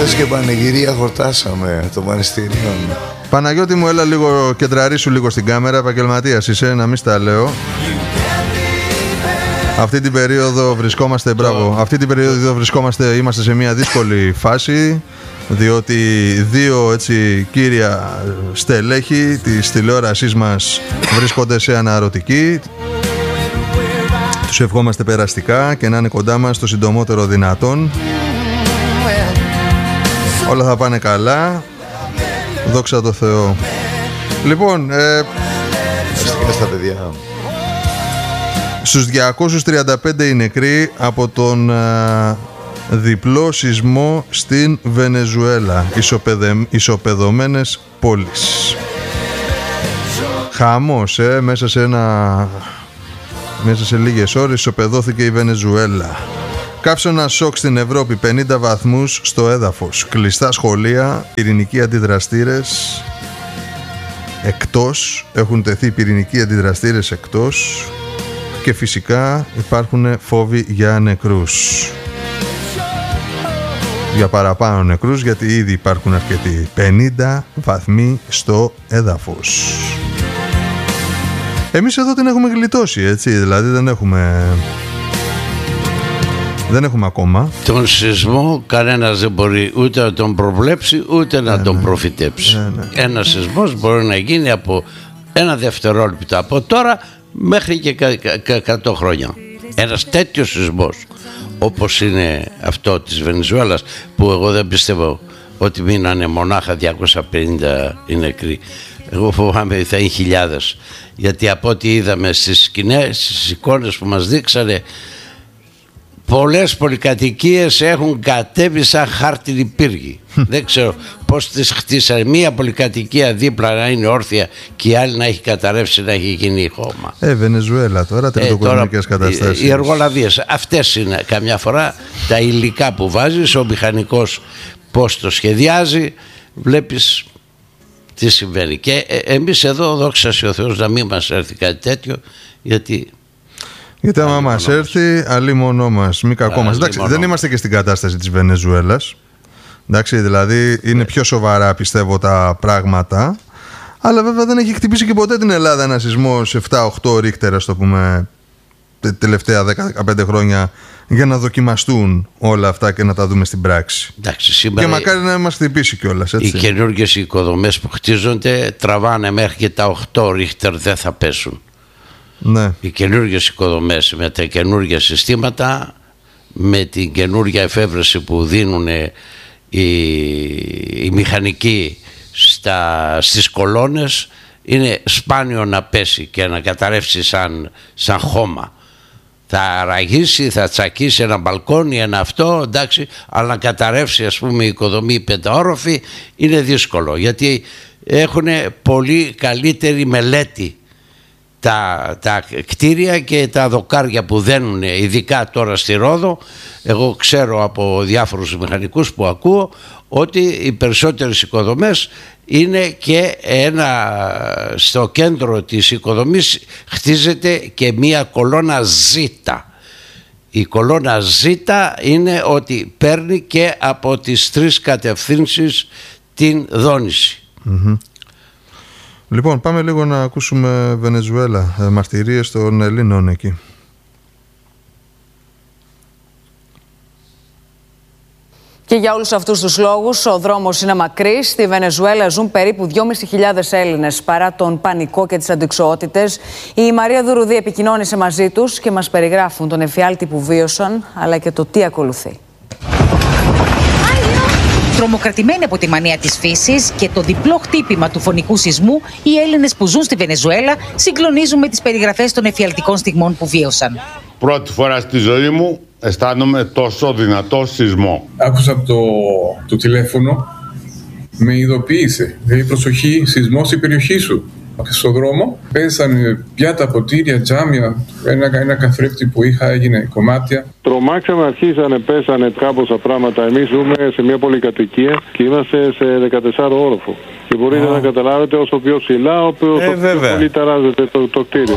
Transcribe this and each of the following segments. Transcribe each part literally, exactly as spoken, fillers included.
Χθες και πανηγυρία χορτάσαμε το Πανεστηρίων. Παναγιώτη μου, έλα λίγο, κεντραρίσου λίγο στην κάμερα. Επαγγελματίας είσαι, να μην στα λέω. Αυτή την περίοδο βρισκόμαστε, μπράβο, αυτή την περίοδο βρισκόμαστε, είμαστε σε μια δύσκολη φάση, διότι δύο έτσι κύρια στελέχη της τηλεόρασής μας βρίσκονται σε αναρωτική. Τους ευχόμαστε περαστικά και να είναι κοντά μας το συντομότερο δυνατόν. Όλα θα πάνε καλά, δόξα τω Θεώ. Λοιπόν, ε, στα παιδιά. Στους διακόσιους τριάντα πέντε οι νεκροί από τον α, διπλό σεισμό στην Βενεζουέλα, ισοπεδε, ισοπεδωμένες πόλεις. Χαμός, ε, μέσα σε ένα... Μέσα σε λίγες ώρες ισοπεδώθηκε η Βενεζουέλα. Καύσωνα σοκ στην Ευρώπη, πενήντα βαθμούς στο έδαφος. Κλειστά σχολεία, πυρηνικοί αντιδραστήρες εκτός. Έχουν τεθεί πυρηνικοί αντιδραστήρες εκτός. Και φυσικά υπάρχουν φόβοι για νεκρούς. Για παραπάνω νεκρούς, γιατί ήδη υπάρχουν αρκετοί. πενήντα βαθμοί στο έδαφος. Εμείς εδώ την έχουμε γλιτώσει, έτσι, δηλαδή δεν έχουμε... Δεν έχουμε ακόμα. Τον σεισμό κανένας δεν μπορεί ούτε να τον προβλέψει ούτε να ναι, τον προφητέψει. Ναι, ναι. Ένας σεισμός μπορεί να γίνει από ένα δευτερόλεπτο από τώρα μέχρι και εκατό χρόνια. Ένας τέτοιος σεισμός όπως είναι αυτό της Βενεζουέλας, που εγώ δεν πιστεύω ότι μείνανε μονάχα διακόσια πενήντα οι νεκροί. Εγώ φοβάμαι ότι θα είναι χιλιάδες, γιατί από ό,τι είδαμε στις σκηνές, στις εικόνες που μας δείξανε, πολλές πολυκατοικίες έχουν κατέβει σαν χάρτινοι πύργοι. Δεν ξέρω πώς τις χτίσανε. Μία πολυκατοικία δίπλα να είναι όρθια και η άλλη να έχει καταρρεύσει, να έχει γίνει χώμα. Ε, Βενεζουέλα τώρα, τριτοκοσμικές ε, καταστάσεις. Οι εργολαβίες, αυτές είναι καμιά φορά τα υλικά που βάζεις, ο μηχανικός πώς το σχεδιάζει, βλέπεις τι συμβαίνει. Και ε, εμείς εδώ, δόξα ο Θεός, να μην μας έρθει κάτι τέτοιο, γιατί... Γιατί άμα μας έρθει, αλλή μονό μας, μη κακό μας. Εντάξει, δεν είμαστε και στην κατάσταση της Βενεζουέλας. Εντάξει, δηλαδή είναι πιο σοβαρά πιστεύω τα πράγματα. Αλλά βέβαια δεν έχει χτυπήσει και ποτέ την Ελλάδα ένα σεισμός επτά οκτώ ρίχτερ, ας το πούμε, τελευταία δέκα με δεκαπέντε χρόνια, για να δοκιμαστούν όλα αυτά και να τα δούμε στην πράξη. Εντάξει, σήμερα και μακάρι να μας χτυπήσει κιόλας, έτσι. Οι καινούργιες οικοδομές που χτίζονται τραβάνε μέχρι και τα οκτώ ρίχτερ, δεν θα πέσουν. Ναι. Οι καινούργιες οικοδομές με τα καινούργια συστήματα, με την καινούργια εφεύρεση που δίνουν οι, οι μηχανικοί στα, στις κολόνες, είναι σπάνιο να πέσει και να καταρρεύσει σαν, σαν χώμα. Θα ραγίσει, θα τσακίσει ένα μπαλκόνι, ένα αυτό, εντάξει, αλλά να καταρρεύσει, ας πούμε, η οικοδομή πενταόροφη είναι δύσκολο, γιατί έχουν πολύ καλύτερη μελέτη τα, τα κτίρια και τα δοκάρια που δένουν, ειδικά τώρα στη Ρόδο. Εγώ ξέρω από διάφορους μηχανικούς που ακούω ότι οι περισσότερες οικοδομές είναι και ένα, στο κέντρο της οικοδομής χτίζεται και μία κολόνα Ζ. Η κολόνα Ζ είναι ότι παίρνει και από τις τρεις κατευθύνσεις την δόνηση. Mm-hmm. Λοιπόν, πάμε λίγο να ακούσουμε Βενεζουέλα, μαρτυρίες των Ελλήνων εκεί. Και για όλους αυτούς τους λόγους ο δρόμος είναι μακρύς. Στη Βενεζουέλα ζουν περίπου δυόμισι χιλιάδες Έλληνες παρά τον πανικό και τις αντιξοότητες. Η Μαρία Δουρουδή επικοινώνησε μαζί τους και μας περιγράφουν τον εφιάλτη που βίωσαν, αλλά και το τι ακολουθεί. Τρομοκρατημένοι από τη μανία της φύσης και το διπλό χτύπημα του φωνικού σεισμού, οι Έλληνες που ζουν στη Βενεζουέλα συγκλονίζουν με τις περιγραφές των εφιαλτικών στιγμών που βίωσαν. Πρώτη φορά στη ζωή μου αισθάνομαι τόσο δυνατό σεισμό. Άκουσα από το, το τηλέφωνο, με ειδοποίησε. Δηλαδή, προσοχή, σεισμός στην περιοχή σου. Στον δρόμο πέσανε πιάτα, ποτήρια, τζάμια, ένα, ένα καθρέφτη που είχα έγινε κομμάτια. Τρομάξαμε, αρχίσανε, πέσανε κάμποσα πράγματα. Εμείς ζούμε σε μια πολυκατοικία και είμαστε σε δεκατέσσερα όροφο. Και μπορείτε να καταλάβετε όσο πιο ψηλά, όσο ε, πιο πολύ ταράζεται το, το κτίριο.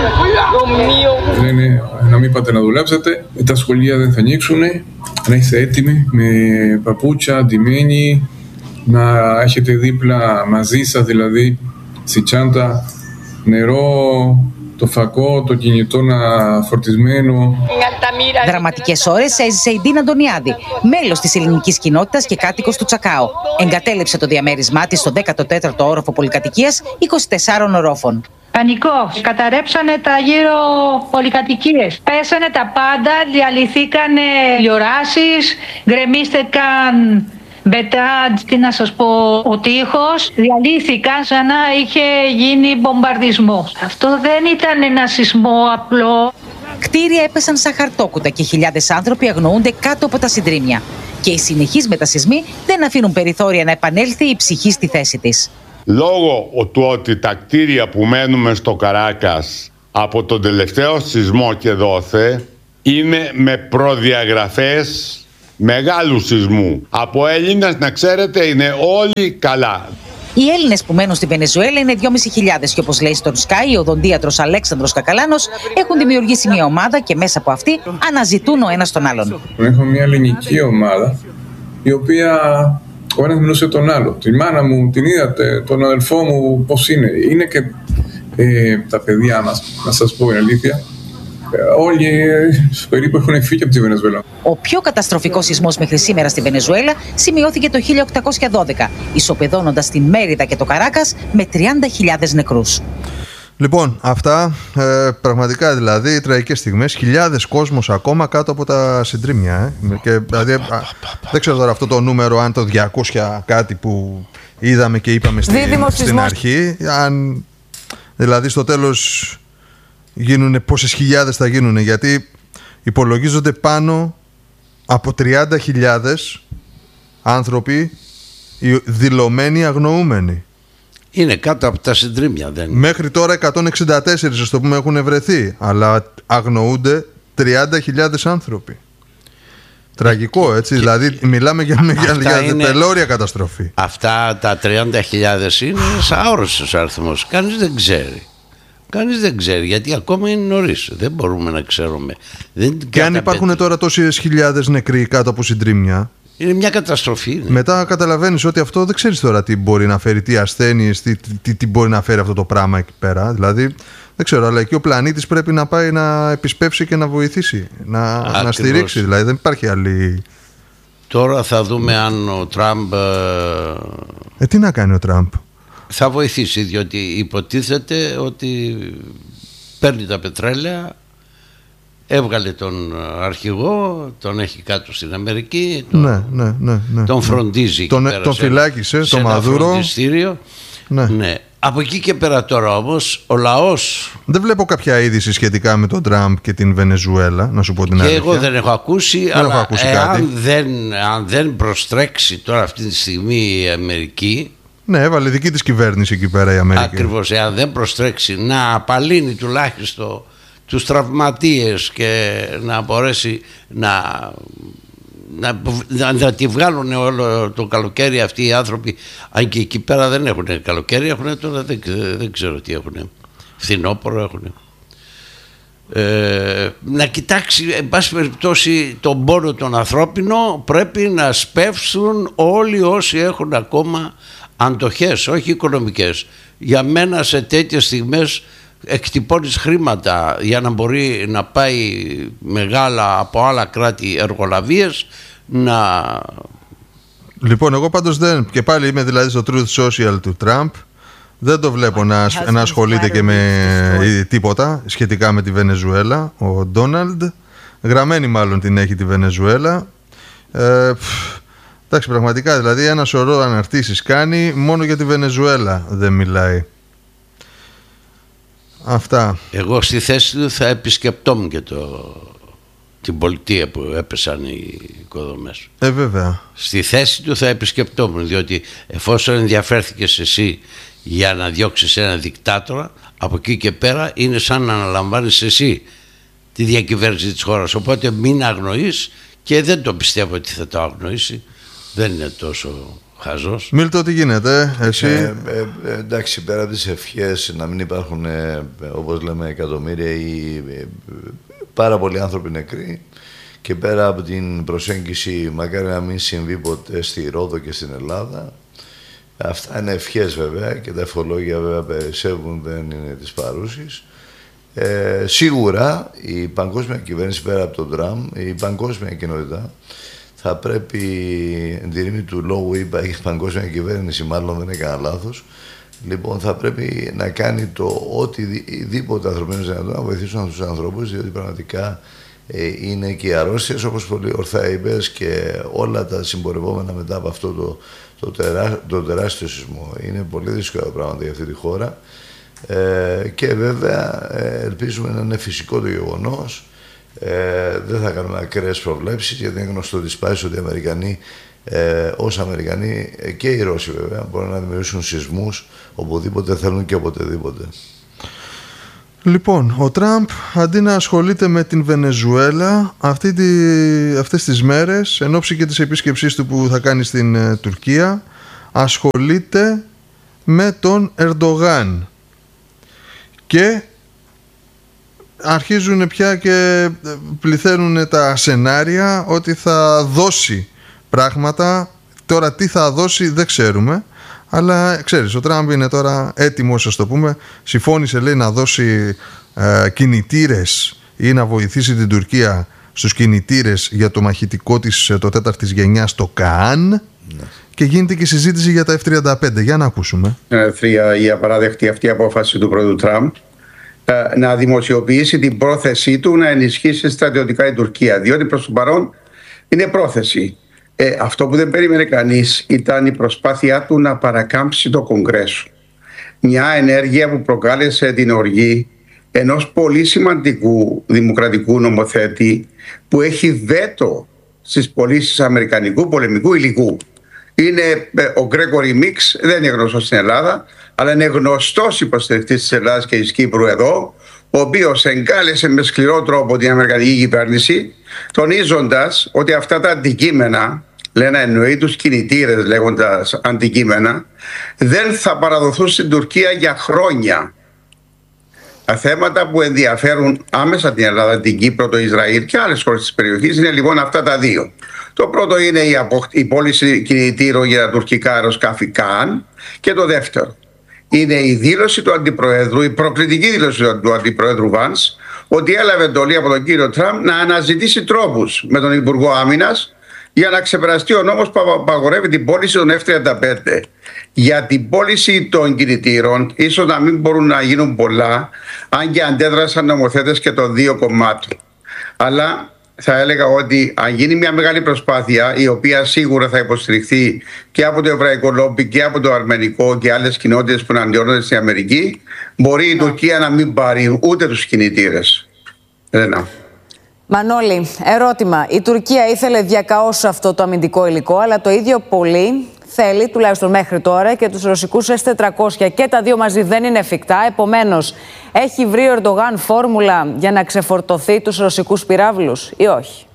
Λένε να μην πάτε να δουλέψετε, τα σχολεία δεν θα ανοίξουν, να είστε έτοιμοι με παπούτσια, αντιμένοι, να έχετε δίπλα μαζί σας, δηλαδή στη τσάντα, νερό, το φακό, το κινητό να φορτισμένο. Δραματικές ώρες έζησε η Ντίνα Αντωνιάδη, μέλος της ελληνικής κοινότητας και κάτοικος του Τσακάο. Εγκατέλειψε το διαμέρισμά της στο δέκατο τέταρτο όροφο πολυκατοικίας είκοσι τεσσάρων ορόφων. Πανικός. Καταρρέψανε τα γύρω πολυκατοικίες. Πέσανε τα πάντα, διαλυθήκανε λιοράσεις, γκρεμίστηκαν μπετά, τι να σας πω, ο τείχος, διαλύθηκαν σαν να είχε γίνει μπομπαρδισμός. Αυτό δεν ήταν ένα σεισμό απλό. Κτίρια έπεσαν σαν χαρτόκουτα και χιλιάδες άνθρωποι αγνοούνται κάτω από τα συντρίμμια. Και οι συνεχείς μετασυσμοί δεν αφήνουν περιθώρια να επανέλθει η ψυχή στη θέση της. Λόγω του ότι τα κτίρια που μένουμε στο Καράκας από τον τελευταίο σεισμό και δόθε είναι με προδιαγραφές μεγάλου σεισμού. Από Έλληνες, να ξέρετε, είναι όλοι καλά. Οι Έλληνες που μένουν στη Βενεζουέλα είναι δυόμισι χιλιάδες και όπως λέει στον Sky, ο οδοντίατρος Αλέξανδρος Κακαλάνος, έχουν δημιουργήσει μια ομάδα και μέσα από αυτή αναζητούν ο ένας τον άλλον. Έχω μια ελληνική ομάδα, η οποία ο ένας μιλούσε τον άλλο. Τη μάνα μου, την είδατε, τον αδελφό μου, πώς είναι. Είναι και ε, τα παιδιά μας, να σας πω η αλήθεια. Όλοι περίπου έχουν φύγει από τη Βενεζουέλα. Ο πιο καταστροφικός σεισμός μέχρι σήμερα στη Βενεζουέλα σημειώθηκε το χίλια οκτακόσια δώδεκα, ισοπεδώνοντας την Μέριδα και το Καράκας με τριάντα χιλιάδες νεκρούς. Λοιπόν, αυτά ε, πραγματικά δηλαδή τραγικές στιγμές. Χιλιάδες κόσμος ακόμα κάτω από τα συντρίμμια. Ε. Και, δηλαδή, α, δεν ξέρω τώρα αυτό το νούμερο, αν το διακόσια κάτι που είδαμε και είπαμε στην, στην αρχή, αν δηλαδή στο τέλος γίνουνε, πόσες χιλιάδες θα γίνουνε, γιατί υπολογίζονται πάνω από τριάντα χιλιάδες άνθρωποι δηλωμένοι αγνοούμενοι. Είναι κάτω από τα συντρίμμια, δεν είναι. Μέχρι τώρα εκατόν εξήντα τέσσερα, ας το πούμε, έχουν βρεθεί, αλλά αγνοούνται τριάντα χιλιάδες άνθρωποι. Τραγικό, έτσι, και, δηλαδή μιλάμε για, για, για είναι, πελώρια καταστροφή. Αυτά τα τριάντα χιλιάδες είναι αόριστος αριθμός, κανείς δεν ξέρει. Κανείς δεν ξέρει, γιατί ακόμα είναι νωρίς. Δεν μπορούμε να ξέρουμε. Δεν και αν υπάρχουν τώρα τόσες χιλιάδες νεκροί κάτω από συντρίμμια, είναι μια καταστροφή. Είναι. Μετά καταλαβαίνεις ότι αυτό δεν ξέρεις τώρα τι μπορεί να φέρει, τι ασθένειες, τι, τι, τι μπορεί να φέρει αυτό το πράγμα εκεί πέρα. Δηλαδή, δεν ξέρω, αλλά εκεί ο πλανήτης πρέπει να πάει να επισπεύσει και να βοηθήσει, να, να στηρίξει. Δηλαδή, δεν υπάρχει άλλη. Τώρα θα δούμε αν ο Τραμπ. Ε, τι να κάνει ο Τραμπ. Θα βοηθήσει, διότι υποτίθεται ότι παίρνει τα πετρέλαια, έβγαλε τον αρχηγό, τον έχει κάτω στην Αμερική, τον, ναι, ναι, ναι, ναι, τον φροντίζει τον, εκεί τον σε, φυλάκισε, σε το Μαδούρο. Φροντιστήριο. Ναι. Ναι. Από εκεί και πέρα τώρα όμως ο λαός. Δεν βλέπω κάποια είδηση σχετικά με τον Τραμπ και την Βενεζουέλα, να σου πω την αλήθεια. Και εγώ δεν έχω ακούσει, δεν αλλά έχω ακούσει εάν, κάτι. Δεν, αν δεν προστρέξει τώρα αυτή τη στιγμή η Αμερική. Ναι, έβαλε δική της κυβέρνηση εκεί πέρα η Αμερική. Ακριβώς, εάν δεν προστρέξει να απαλύνει τουλάχιστον τους τραυματίες και να μπορέσει να, να, να, να τη βγάλουν όλο το καλοκαίρι αυτοί οι άνθρωποι, αν και εκεί πέρα δεν έχουν καλοκαίρι, έχουν τώρα δεν, δεν ξέρω τι έχουν, φθινόπωρο έχουν. Ε, να κοιτάξει εν πάση περιπτώσει τον πόνο τον ανθρώπινο, πρέπει να σπεύσουν όλοι όσοι έχουν ακόμα αντοχές, όχι οικονομικές. Για μένα σε τέτοιες στιγμές εκτυπώνεις χρήματα για να μπορεί να πάει μεγάλα από άλλα κράτη εργολαβίες να... Λοιπόν, εγώ πάντως δεν, και πάλι είμαι δηλαδή στο Truth Social του Τραμπ, δεν το βλέπω να, να ασχολείται και με τίποτα σχετικά με τη Βενεζουέλα. Ο Ντόναλντ, γραμμένη μάλλον την έχει τη Βενεζουέλα. Ε, εντάξει, πραγματικά δηλαδή ένα σωρό αναρτήσεις κάνει, μόνο για τη Βενεζουέλα δεν μιλάει. Αυτά. Εγώ στη θέση του θα επισκεπτόμουν και το, την πολιτεία που έπεσαν οι οικοδομές. Ε, βέβαια. Στη θέση του θα επισκεπτόμουν, διότι εφόσον ενδιαφέρθηκες εσύ για να διώξεις έναν δικτάτορα, από εκεί και πέρα είναι σαν να αναλαμβάνεις εσύ τη διακυβέρνηση της χώρας. Οπότε μην αγνοείς, και δεν το πιστεύω ότι θα το αγνοήσει, Δεν είναι τόσο χαζός. Μίλτο, τι γίνεται, εσύ? Ε, ε, ε, εντάξει, πέρα από τις ευχές να μην υπάρχουν, ε, όπως λέμε, εκατομμύρια ή ε, πάρα πολλοί άνθρωποι νεκροί, και πέρα από την προσέγγιση μακάρι να μην συμβεί ποτέ στη Ρόδο και στην Ελλάδα. Αυτά είναι ευχές βέβαια, και τα ευχολόγια βέβαια περισσεύουν, δεν είναι της παρούσης. Ε, σίγουρα η παγκόσμια κυβέρνηση, πέρα από τον Τραμπ, η παγκόσμια κοινότητα θα πρέπει, εν τη ρήμη του λόγου είπα, η παγκόσμια κυβέρνηση μάλλον δεν έκανε λάθος, λοιπόν θα πρέπει να κάνει το οτιδήποτε ανθρωπίνο δυνατόν να βοηθήσουν αυτούς τους ανθρώπους, διότι πραγματικά ε, είναι και οι αρρώστιες, όπως πολύ ορθά είπες, και όλα τα συμπορευόμενα μετά από αυτό το, το, τερά, το τεράστιο σεισμό. Είναι πολύ δύσκολα πράγματα για αυτή τη χώρα. Ε, και βέβαια ε, ελπίζουμε να είναι φυσικό το γεγονός. Ε, δεν θα κάνουμε ακραίες προβλέψεις, γιατί είναι γνωστό της πάσης ότι οι Αμερικανοί, ε, ως Αμερικανοί, ε, και οι Ρώσοι βέβαια, μπορούν να δημιουργήσουν σεισμούς οπουδήποτε θέλουν και οποτεδήποτε. Λοιπόν, ο Τραμπ αντί να ασχολείται με την Βενεζουέλα αυτή τη, αυτές τις μέρες, εν ώψη και της επίσκεψής του που θα κάνει στην ε, Τουρκία, ασχολείται με τον Ερντογάν. Και αρχίζουν πια και πληθαίνουν τα σενάρια ότι θα δώσει πράγματα. Τώρα τι θα δώσει δεν ξέρουμε, αλλά ξέρεις, ο Τραμπ είναι τώρα έτοιμος, ας το πούμε. Συμφώνησε, λέει, να δώσει ε, κινητήρες ή να βοηθήσει την Τουρκία στους κινητήρες για το μαχητικό της, το τέταρτης γενιάς, το ΚΑΑΝ. Ναι. Και γίνεται και συζήτηση για τα εφ τριάντα πέντε. Για να ακούσουμε. Η απαράδεκτη αυτή απόφαση του πρώτου Τραμπ να δημοσιοποιήσει την πρόθεσή του να ενισχύσει στρατιωτικά η Τουρκία, διότι προς το παρόν είναι πρόθεση. Ε, αυτό που δεν περίμενε κανείς ήταν η προσπάθειά του να παρακάμψει το Κογκρέσο. Μια ενέργεια που προκάλεσε την οργή ενός πολύ σημαντικού δημοκρατικού νομοθέτη που έχει βέτο στις πωλήσεις αμερικανικού πολεμικού υλικού. Είναι ο Γκρέγκορι Μίξ, δεν είναι γνωστός στην Ελλάδα, αλλά είναι γνωστός υποστηρικτής της Ελλάδας και της Κύπρου εδώ, ο οποίος εγκάλεσε με σκληρό τρόπο την αμερικανική κυβέρνηση, τονίζοντας ότι αυτά τα αντικείμενα, λένε εννοεί τους κινητήρες λέγοντας αντικείμενα, δεν θα παραδοθούν στην Τουρκία για χρόνια. Τα θέματα που ενδιαφέρουν άμεσα την Ελλάδα, την Κύπρο, το Ισραήλ και άλλες χώρες της περιοχής είναι λοιπόν αυτά τα δύο. Το πρώτο είναι η, απο... η πώληση κινητήρων για τα τουρκικά αεροσκάφη ΚΑΑΝ, και το δεύτερο είναι η δήλωση του Αντιπροέδρου, η προκλητική δήλωση του Αντιπροέδρου Βάνς, ότι έλαβε εντολή από τον κύριο Τραμπ να αναζητήσει τρόπους με τον Υπουργό Άμυνας για να ξεπεραστεί ο νόμος που απαγορεύει την πώληση των εφ τριάντα πέντε. Για την πώληση των κινητήρων ίσως να μην μπορούν να γίνουν πολλά, αν και αντέδρασαν νομοθέτες και των δύο κομμάτων. Αλλά θα έλεγα ότι αν γίνει μια μεγάλη προσπάθεια, η οποία σίγουρα θα υποστηριχθεί και από το εβραϊκό λόμπι και από το αρμενικό και άλλες κοινότητες που αναντιώνονται στην Αμερική, μπορεί η Τουρκία να μην πάρει ούτε τους κινητήρες. Ρένα. Μανώλη, ερώτημα. Η Τουρκία ήθελε διακαώς αυτό το αμυντικό υλικό, αλλά το ίδιο πολύ θέλει, τουλάχιστον μέχρι τώρα, και τους ρωσικούς ες τετρακόσια. Και τα δύο μαζί δεν είναι εφικτά. Επομένως, έχει βρει ο Ερντογάν φόρμουλα για να ξεφορτωθεί τους ρωσικούς πυράβλους ή όχι?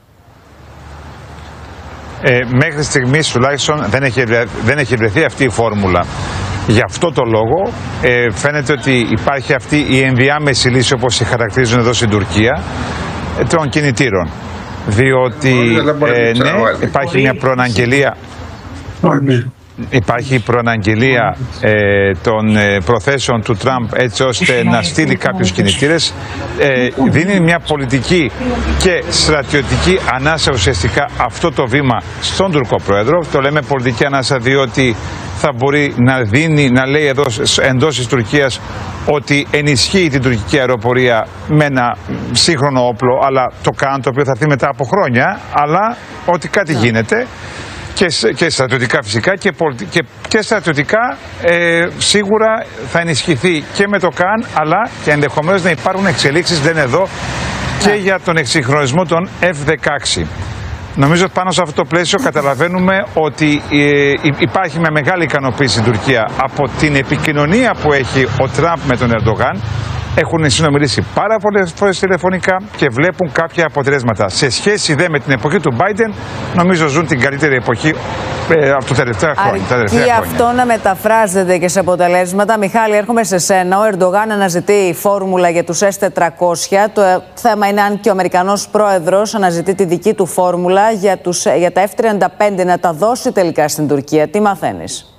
Ε, μέχρι στιγμής τουλάχιστον δεν έχει, δεν έχει βρεθεί αυτή η φόρμουλα. Γι' αυτό το λόγο ε, φαίνεται ότι υπάρχει αυτή η ενδιάμεση λύση, όπως τη χαρακτηρίζουν εδώ στην Τουρκία, των κινητήρων. Διότι ε, ναι, υπάρχει μια προαναγγελία, υπάρχει προαναγγελία ε, των ε, προθέσεων του Τραμπ έτσι ώστε να στείλει κάποιους κινητήρες. Ε, δίνει μια πολιτική και στρατιωτική ανάσα ουσιαστικά αυτό το βήμα στον Τουρκό Πρόεδρο. Το λέμε πολιτική ανάσα διότι θα μπορεί να δίνει, να λέει εδώ εντός της Τουρκίας ότι ενισχύει την τουρκική αεροπορία με ένα σύγχρονο όπλο, αλλά το ΚΑΑΝ, το οποίο θα έρθει μετά από χρόνια, αλλά ότι κάτι γίνεται και, και στρατιωτικά φυσικά και, και, και στρατιωτικά ε, σίγουρα θα ενισχυθεί και με το ΚΑΑΝ, αλλά και ενδεχομένως να υπάρχουν εξελίξεις, δεν εδώ, και για τον εξυγχρονισμό των εφ δεκαέξι. Νομίζω πάνω σε αυτό το πλαίσιο καταλαβαίνουμε ότι ε, υπάρχει με μεγάλη ικανοποίηση στην Τουρκία από την επικοινωνία που έχει ο Τραμπ με τον Ερντογάν, Έχουν συνομιλήσει πάρα πολλές φορές τηλεφωνικά και βλέπουν κάποια αποτελέσματα. Σε σχέση δε με την εποχή του Biden, νομίζω ζουν την καλύτερη εποχή ε, από τα τελευταία χρόνια. Αρκεί αυτό να μεταφράζεται και σε αποτελέσματα. Μιχάλη, έρχομαι σε σένα. Ο Ερντογάν αναζητεί φόρμουλα για τους ες τετρακόσια. Το θέμα είναι αν και ο Αμερικανός πρόεδρος αναζητεί τη δική του φόρμουλα για, τους, για τα εφ τριάντα πέντε να τα δώσει τελικά στην Τουρκία. Τι μαθαίνεις?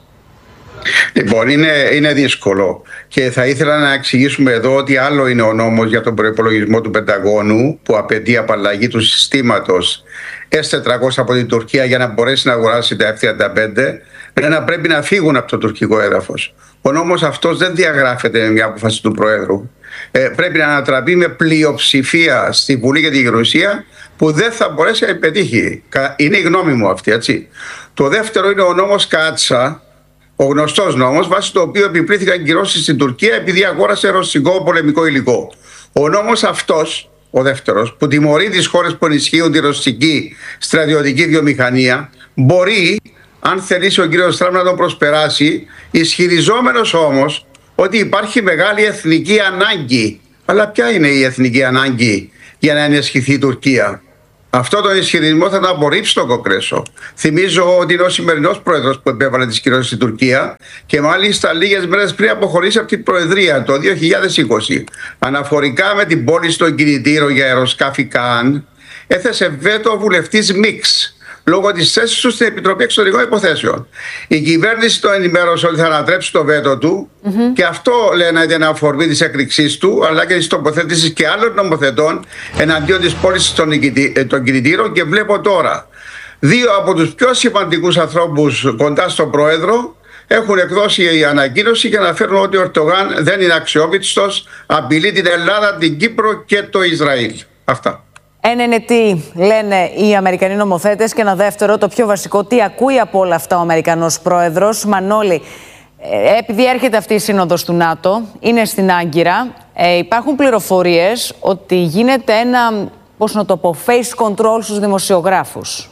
Λοιπόν, είναι, είναι δύσκολο και θα ήθελα να εξηγήσουμε εδώ ότι άλλο είναι ο νόμος για τον προϋπολογισμό του Πενταγώνου που απαιτεί απαλλαγή του συστήματος ες τετρακόσια από την Τουρκία για να μπορέσει να αγοράσει τα εφ τριάντα πέντε, να πρέπει να φύγουν από το τουρκικό έδαφος. Ο νόμος αυτός δεν διαγράφεται με μια απόφαση του Προέδρου. Ε, πρέπει να ανατραπεί με πλειοψηφία στη Βουλή και τη Γερουσία που δεν θα μπορέσει να πετύχει. Είναι η γνώμη μου αυτή, έτσι. Το δεύτερο είναι ο νόμος Κάτσα, ο γνωστός νόμος, βάσει το οποίο επιπλήθηκαν κυρώσεις στην Τουρκία επειδή αγόρασε ρωσικό πολεμικό υλικό. Ο νόμος αυτός, ο δεύτερος, που τιμωρεί τις χώρες που ενισχύουν τη ρωσική στρατιωτική βιομηχανία, μπορεί, αν θελήσει ο κύριος Τραμπ, να τον προσπεράσει, ισχυριζόμενος όμως ότι υπάρχει μεγάλη εθνική ανάγκη. Αλλά ποια είναι η εθνική ανάγκη για να ενισχυθεί η Τουρκία? Αυτό το ισχυρισμό θα το απορρίψει το Κογκρέσο. Θυμίζω ότι είναι ο σημερινός πρόεδρος που επέβαλε τις κυρώσεις στην Τουρκία και μάλιστα λίγες μέρες πριν αποχωρήσει από την Προεδρία το δύο χιλιάδες είκοσι. Αναφορικά με την πώληση των κινητήρων για αεροσκάφη Καν, έθεσε βέτο ο βουλευτής Μίξ λόγω της θέσης του στην Επιτροπή Εξωτερικών Υποθέσεων. Η κυβέρνηση το ενημέρωσε ότι θα ανατρέψει το βέτο του mm-hmm. και αυτό λένε ήταν αφορμή της έκρηξής του, αλλά και της τοποθέτησης και άλλων νομοθετών εναντίον της πώλησης των, των κινητήρων. Και βλέπω τώρα δύο από τους πιο σημαντικούς ανθρώπους κοντά στον Πρόεδρο έχουν εκδώσει η ανακοίνωση και αναφέρουν ότι ο Ερντογάν δεν είναι αξιόπιστος, απειλεί την Ελλάδα, την Κύπρο και το Ισραήλ. Αυτά. Ένα είναι τι λένε οι Αμερικανοί νομοθέτες και ένα δεύτερο, το πιο βασικό, τι ακούει από όλα αυτά ο Αμερικανός πρόεδρος. Μανώλη, επειδή έρχεται αυτή η σύνοδος του ΝΑΤΟ, είναι στην Άγκυρα, ε, υπάρχουν πληροφορίες ότι γίνεται ένα, πώς να το πω, face control στους δημοσιογράφους.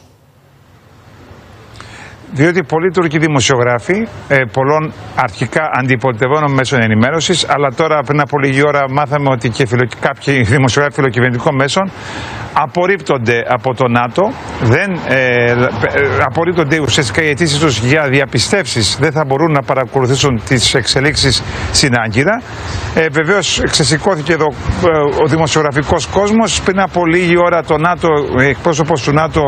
Διότι πολλοί Τούρκοι δημοσιογράφοι, ε, πολλών αρχικά αντιπολιτευόμενων μέσων ενημέρωσης, αλλά τώρα πριν από λίγη ώρα μάθαμε ότι και φιλο, κάποιοι δημοσιογράφοι φιλοκυβερνητικών μέσων απορρίπτονται από το ΝΑΤΟ, δεν, ε, ε, απορρίπτονται ουσιαστικά οι αιτήσεις τους για διαπιστεύσεις, δεν θα μπορούν να παρακολουθήσουν τις εξελίξεις στην Άγκυρα. Ε, βεβαίως ξεσηκώθηκε εδώ ε, ο δημοσιογραφικός κόσμος. Πριν από λίγη ώρα το ΝΑΤΟ, εκπρόσωπος του ΝΑΤΟ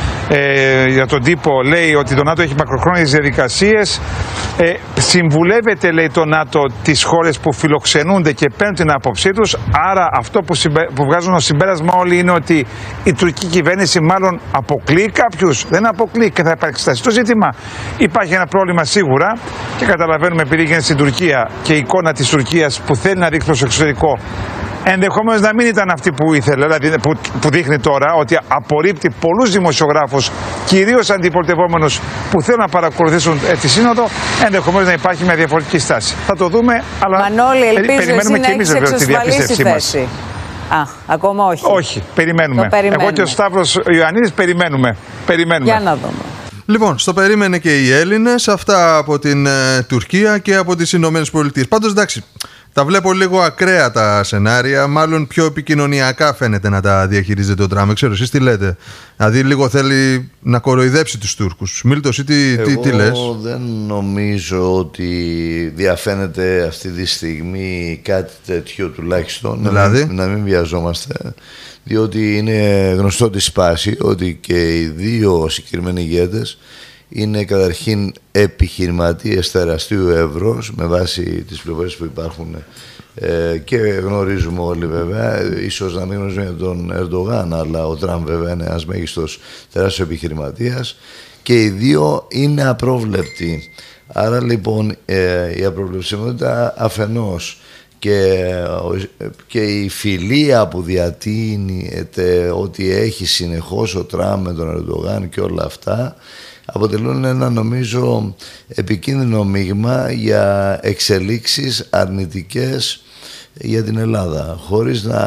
ε, για τον τύπο λέει ότι το ΝΑΤΟ έχει μακροχρόνιες διαδικασίες. Ε, συμβουλεύεται, λέει, το ΝΑΤΟ τις χώρες που φιλοξενούνται και παίρνουν την άποψή τους. Άρα αυτό που, συμπε... που βγάζουν ως συμπέρασμα όλοι είναι ότι η τουρκική κυβέρνηση μάλλον αποκλείει κάποιους. Δεν αποκλείει και θα υπάρξει στάση. Το ζήτημα, υπάρχει ένα πρόβλημα σίγουρα και καταλαβαίνουμε, επειδή γίνεται στην Τουρκία και η εικόνα της Τουρκίας που θέλει να δείξει στο εξωτερικό, ενδεχομένως να μην ήταν αυτή που ήθελε, δηλαδή που, που δείχνει τώρα ότι απορρίπτει πολλούς δημοσιογράφους, κυρίως αντιπολιτευόμενους, που θέλουν να παρακολουθήσουν ε, τη σύνοδο. Ενδεχομένως να υπάρχει μια διαφορετική στάση. Θα το δούμε, αλλά Μανώλη, ελπίζω περιμένουμε εσύ και εμείς βέβαια τη διαπίστευσή μας. Α, ακόμα όχι. Όχι, περιμένουμε. περιμένουμε. Εγώ και ο Σταύρος Ιωαννίδης περιμένουμε. περιμένουμε. Για να δούμε. Λοιπόν, στο περίμενε και οι Έλληνες, αυτά από την ε, Τουρκία και από τις Ηνωμένες Πολιτείες. Πάντως, εντάξει, τα βλέπω λίγο ακραία τα σενάρια, μάλλον πιο επικοινωνιακά φαίνεται να τα διαχειρίζεται ο Τραμπ. Ξέρω, εσείς τι λέτε? Δηλαδή λίγο θέλει να κοροϊδέψει τους Τούρκους. Μίλτος, ή τι, τι, τι λες? Εγώ δεν νομίζω ότι διαφαίνεται αυτή τη στιγμή κάτι τέτοιο τουλάχιστον. Δηλαδή? Να μην, να μην βιαζόμαστε. Διότι είναι γνωστό τη σπάση ότι και οι δύο συγκεκριμένοι ηγέτες είναι καταρχήν επιχειρηματίες τεραστίου εύρους, με βάση τις πληροφορίες που υπάρχουν ε, και γνωρίζουμε όλοι βέβαια, ίσως να μην γνωρίζουμε τον Ερντογάν, αλλά ο Τραμπ βέβαια είναι ένας μέγιστος τεράστιος επιχειρηματίας, και οι δύο είναι απρόβλεπτοι. Άρα λοιπόν ε, η απροβλεψιμότητα αφενός και, και η φιλία που διατείνεται ότι έχει συνεχώς ο Τραμπ με τον Ερντογάν και όλα αυτά αποτελούν ένα, νομίζω, επικίνδυνο μείγμα για εξελίξεις αρνητικές για την Ελλάδα, χωρίς να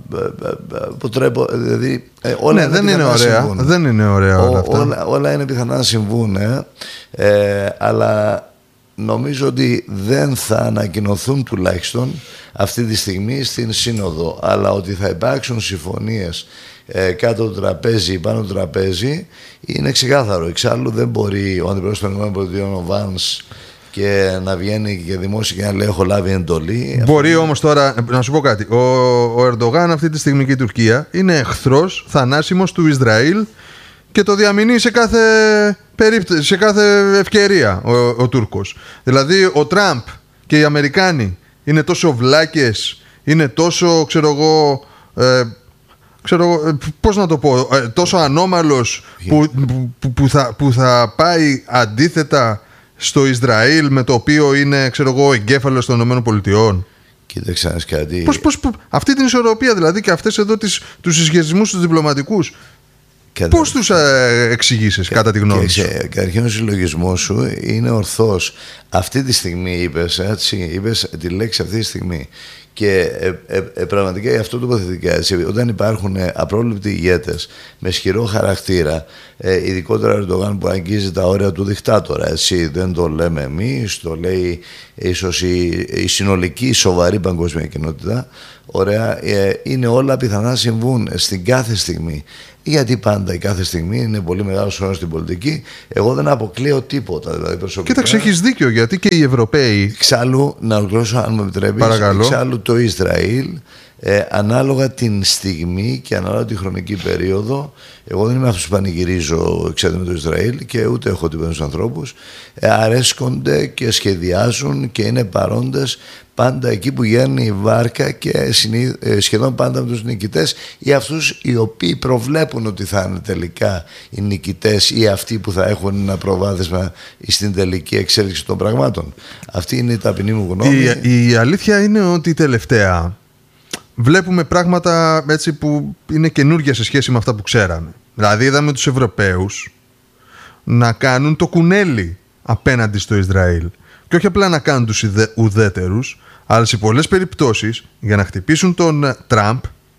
αποτρέπω, δηλαδή όλα ναι, δεν είναι ωραία, δεν είναι ωραία όλα Ό, αυτά. Όλα, όλα είναι πιθανά να συμβούν, ε, ε, αλλά νομίζω ότι δεν θα ανακοινωθούν τουλάχιστον αυτή τη στιγμή στην Σύνοδο, αλλά ότι θα υπάρξουν συμφωνίες ε, κάτω το τραπέζι ή πάνω το τραπέζι είναι ξεκάθαρο. Εξάλλου δεν μπορεί ο αντιπρόεδρος των ΗΠΑ, ο Βάνς, και να βγαίνει και δημόσια και να λέει έχω λάβει εντολή. Μπορεί όμως τώρα, να σου πω κάτι, ο, ο Ερντογάν αυτή τη στιγμή και η Τουρκία είναι εχθρός θανάσιμος του Ισραήλ και το διαμηνεί σε κάθε, περίπτωση, σε κάθε ευκαιρία ο, ο Τούρκος. Δηλαδή ο Τραμπ και οι Αμερικάνοι είναι τόσο βλάκες, είναι τόσο, ξέρω εγώ, ε, ξέρω, πώς να το πω, ε, τόσο ανώμαλος που, που, που, θα, που θα πάει αντίθετα στο Ισραήλ με το οποίο είναι, ξέρω εγώ, εγκέφαλος των ΗΠΑ. Κοίταξε να κάτι. Πώς, πώς, πώς, αυτή την ισορροπία δηλαδή και αυτές εδώ τις, τους συσχετισμούς τους διπλωματικούς, Κατα... πώς τους ε, εξηγήσεις Κα... κατά τη γνώμη σου? Καταρχήν ο συλλογισμός σου είναι ορθός. Αυτή τη στιγμή είπες, έτσι, είπες τη λέξη αυτή τη στιγμή. Και ε, ε, ε, πραγματικά αυτό τοποθετικά, έτσι, όταν υπάρχουν ε, απρόβλεπτοι ηγέτες με ισχυρό χαρακτήρα, ε, ειδικότερα ο Ερντογάν που αγγίζει τα όρια του δικτάτορα, έτσι, δεν το λέμε εμείς, το λέει ίσως η, η συνολική σοβαρή παγκόσμια κοινότητα, ωραία, ε, είναι όλα πιθανά να συμβούν στην κάθε στιγμή. Γιατί πάντα η κάθε στιγμή είναι πολύ μεγάλος χρόνος στην πολιτική. Εγώ δεν αποκλείω τίποτα. Δηλαδή προσωπικά. Κοίταξε, έχεις δίκιο, γιατί και οι Ευρωπαίοι. Εξάλλου, να ολοκληρώσω, αν μου επιτρέπεις, εξάλλου το Ισραήλ, ε, ανάλογα την στιγμή και ανάλογα τη χρονική περίοδο, εγώ δεν είμαι αυτός που πανηγυρίζω εξάρτητα με το Ισραήλ και ούτε έχω τίποτα στους ανθρώπους, ε, αρέσκονται και σχεδιάζουν και είναι παρόντες πάντα εκεί που βγαίνει η βάρκα και συνή, ε, σχεδόν πάντα με τους νικητές ή αυτούς οι οποίοι προβλέπουν ότι θα είναι τελικά οι νικητές ή αυτοί που θα έχουν ένα προβάδισμα στην τελική εξέλιξη των πραγμάτων. Αυτή είναι η ταπεινή μου γνώμη. Η, η αλήθεια είναι ότι τελευταία βλέπουμε πράγματα έτσι που είναι καινούργια σε σχέση με αυτά που ξέραμε. Δηλαδή είδαμε τους Ευρωπαίους να κάνουν το κουνέλι απέναντι στο Ισραήλ. Και όχι απλά να κάνουν τους ουδέτερους, αλλά σε πολλές περιπτώσεις για να χτυπήσουν τον Τραμπ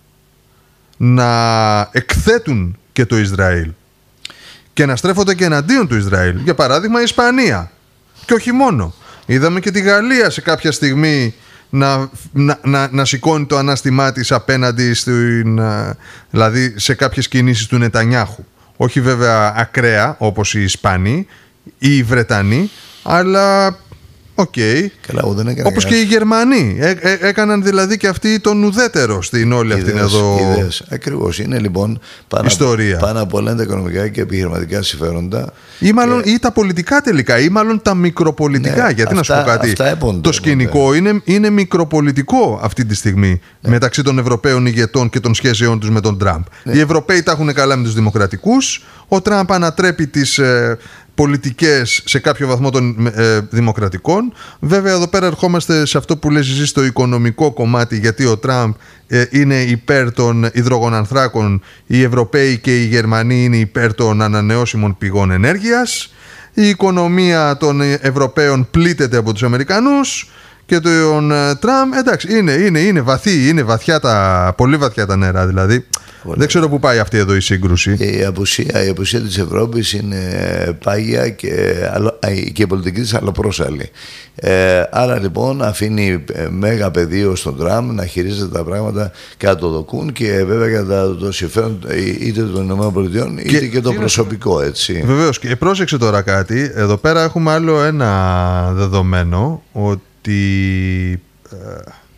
να εκθέτουν και το Ισραήλ και να στρέφονται και εναντίον του Ισραήλ. Για παράδειγμα η Ισπανία. Και όχι μόνο. Είδαμε και τη Γαλλία σε κάποια στιγμή να, να, να, να σηκώνει το ανάστημά της απέναντι στην, δηλαδή σε κάποιες κινήσεις του Νετανιάχου. Όχι βέβαια ακραία όπως οι Ισπανοί ή οι Βρετανοί, αλλά οκ. Okay. Όπως και οι Γερμανοί. Έ, έ, έκαναν δηλαδή και αυτοί τον ουδέτερο στην όλη αυτή εδώ ιδέες. Ακριβώς. Είναι λοιπόν πάνω, ιστορία. Πάνω από όλα τα οικονομικά και επιχειρηματικά συμφέροντα. Ή μάλλον και... ή τα πολιτικά τελικά, ή μάλλον τα μικροπολιτικά. Ναι, γιατί αυτά, να σου πω κάτι. Έπονται, το σκηνικό είναι, είναι μικροπολιτικό αυτή τη στιγμή, ναι, μεταξύ των Ευρωπαίων ηγετών και των σχέσεών τους με τον Τραμπ. Ναι. Οι Ευρωπαίοι τα έχουν καλά με τους δημοκρατικούς. Ο Τραμπ ανατρέπει τις ε, πολιτικές σε κάποιο βαθμό των ε, δημοκρατικών. Βέβαια εδώ πέρα ερχόμαστε σε αυτό που λες εσύ στο οικονομικό κομμάτι, γιατί ο Τραμπ ε, είναι υπέρ των υδρογονανθράκων, οι Ευρωπαίοι και οι Γερμανοί είναι υπέρ των ανανεώσιμων πηγών ενέργειας, η οικονομία των Ευρωπαίων πλήττεται από τους Αμερικανούς και τον ε, Τραμπ, εντάξει, είναι, είναι, είναι βαθύ, είναι βαθιά τα, πολύ βαθιά τα νερά δηλαδή. Πολύ. Δεν ξέρω πού πάει αυτή εδώ η σύγκρουση. Η απουσία, η απουσία της Ευρώπης είναι πάγια και, και η πολιτική της αλλοπρόσαλη. Ε, άρα λοιπόν αφήνει μέγα πεδίο στον Τραμπ να χειρίζεται τα πράγματα κατά το δοκούν και βέβαια κατά το συμφέρον είτε των ΗΠΑ είτε και, και το προσωπικό, έτσι. Βεβαίως, και πρόσεξε τώρα κάτι. Εδώ πέρα έχουμε άλλο ένα δεδομένο ότι ε,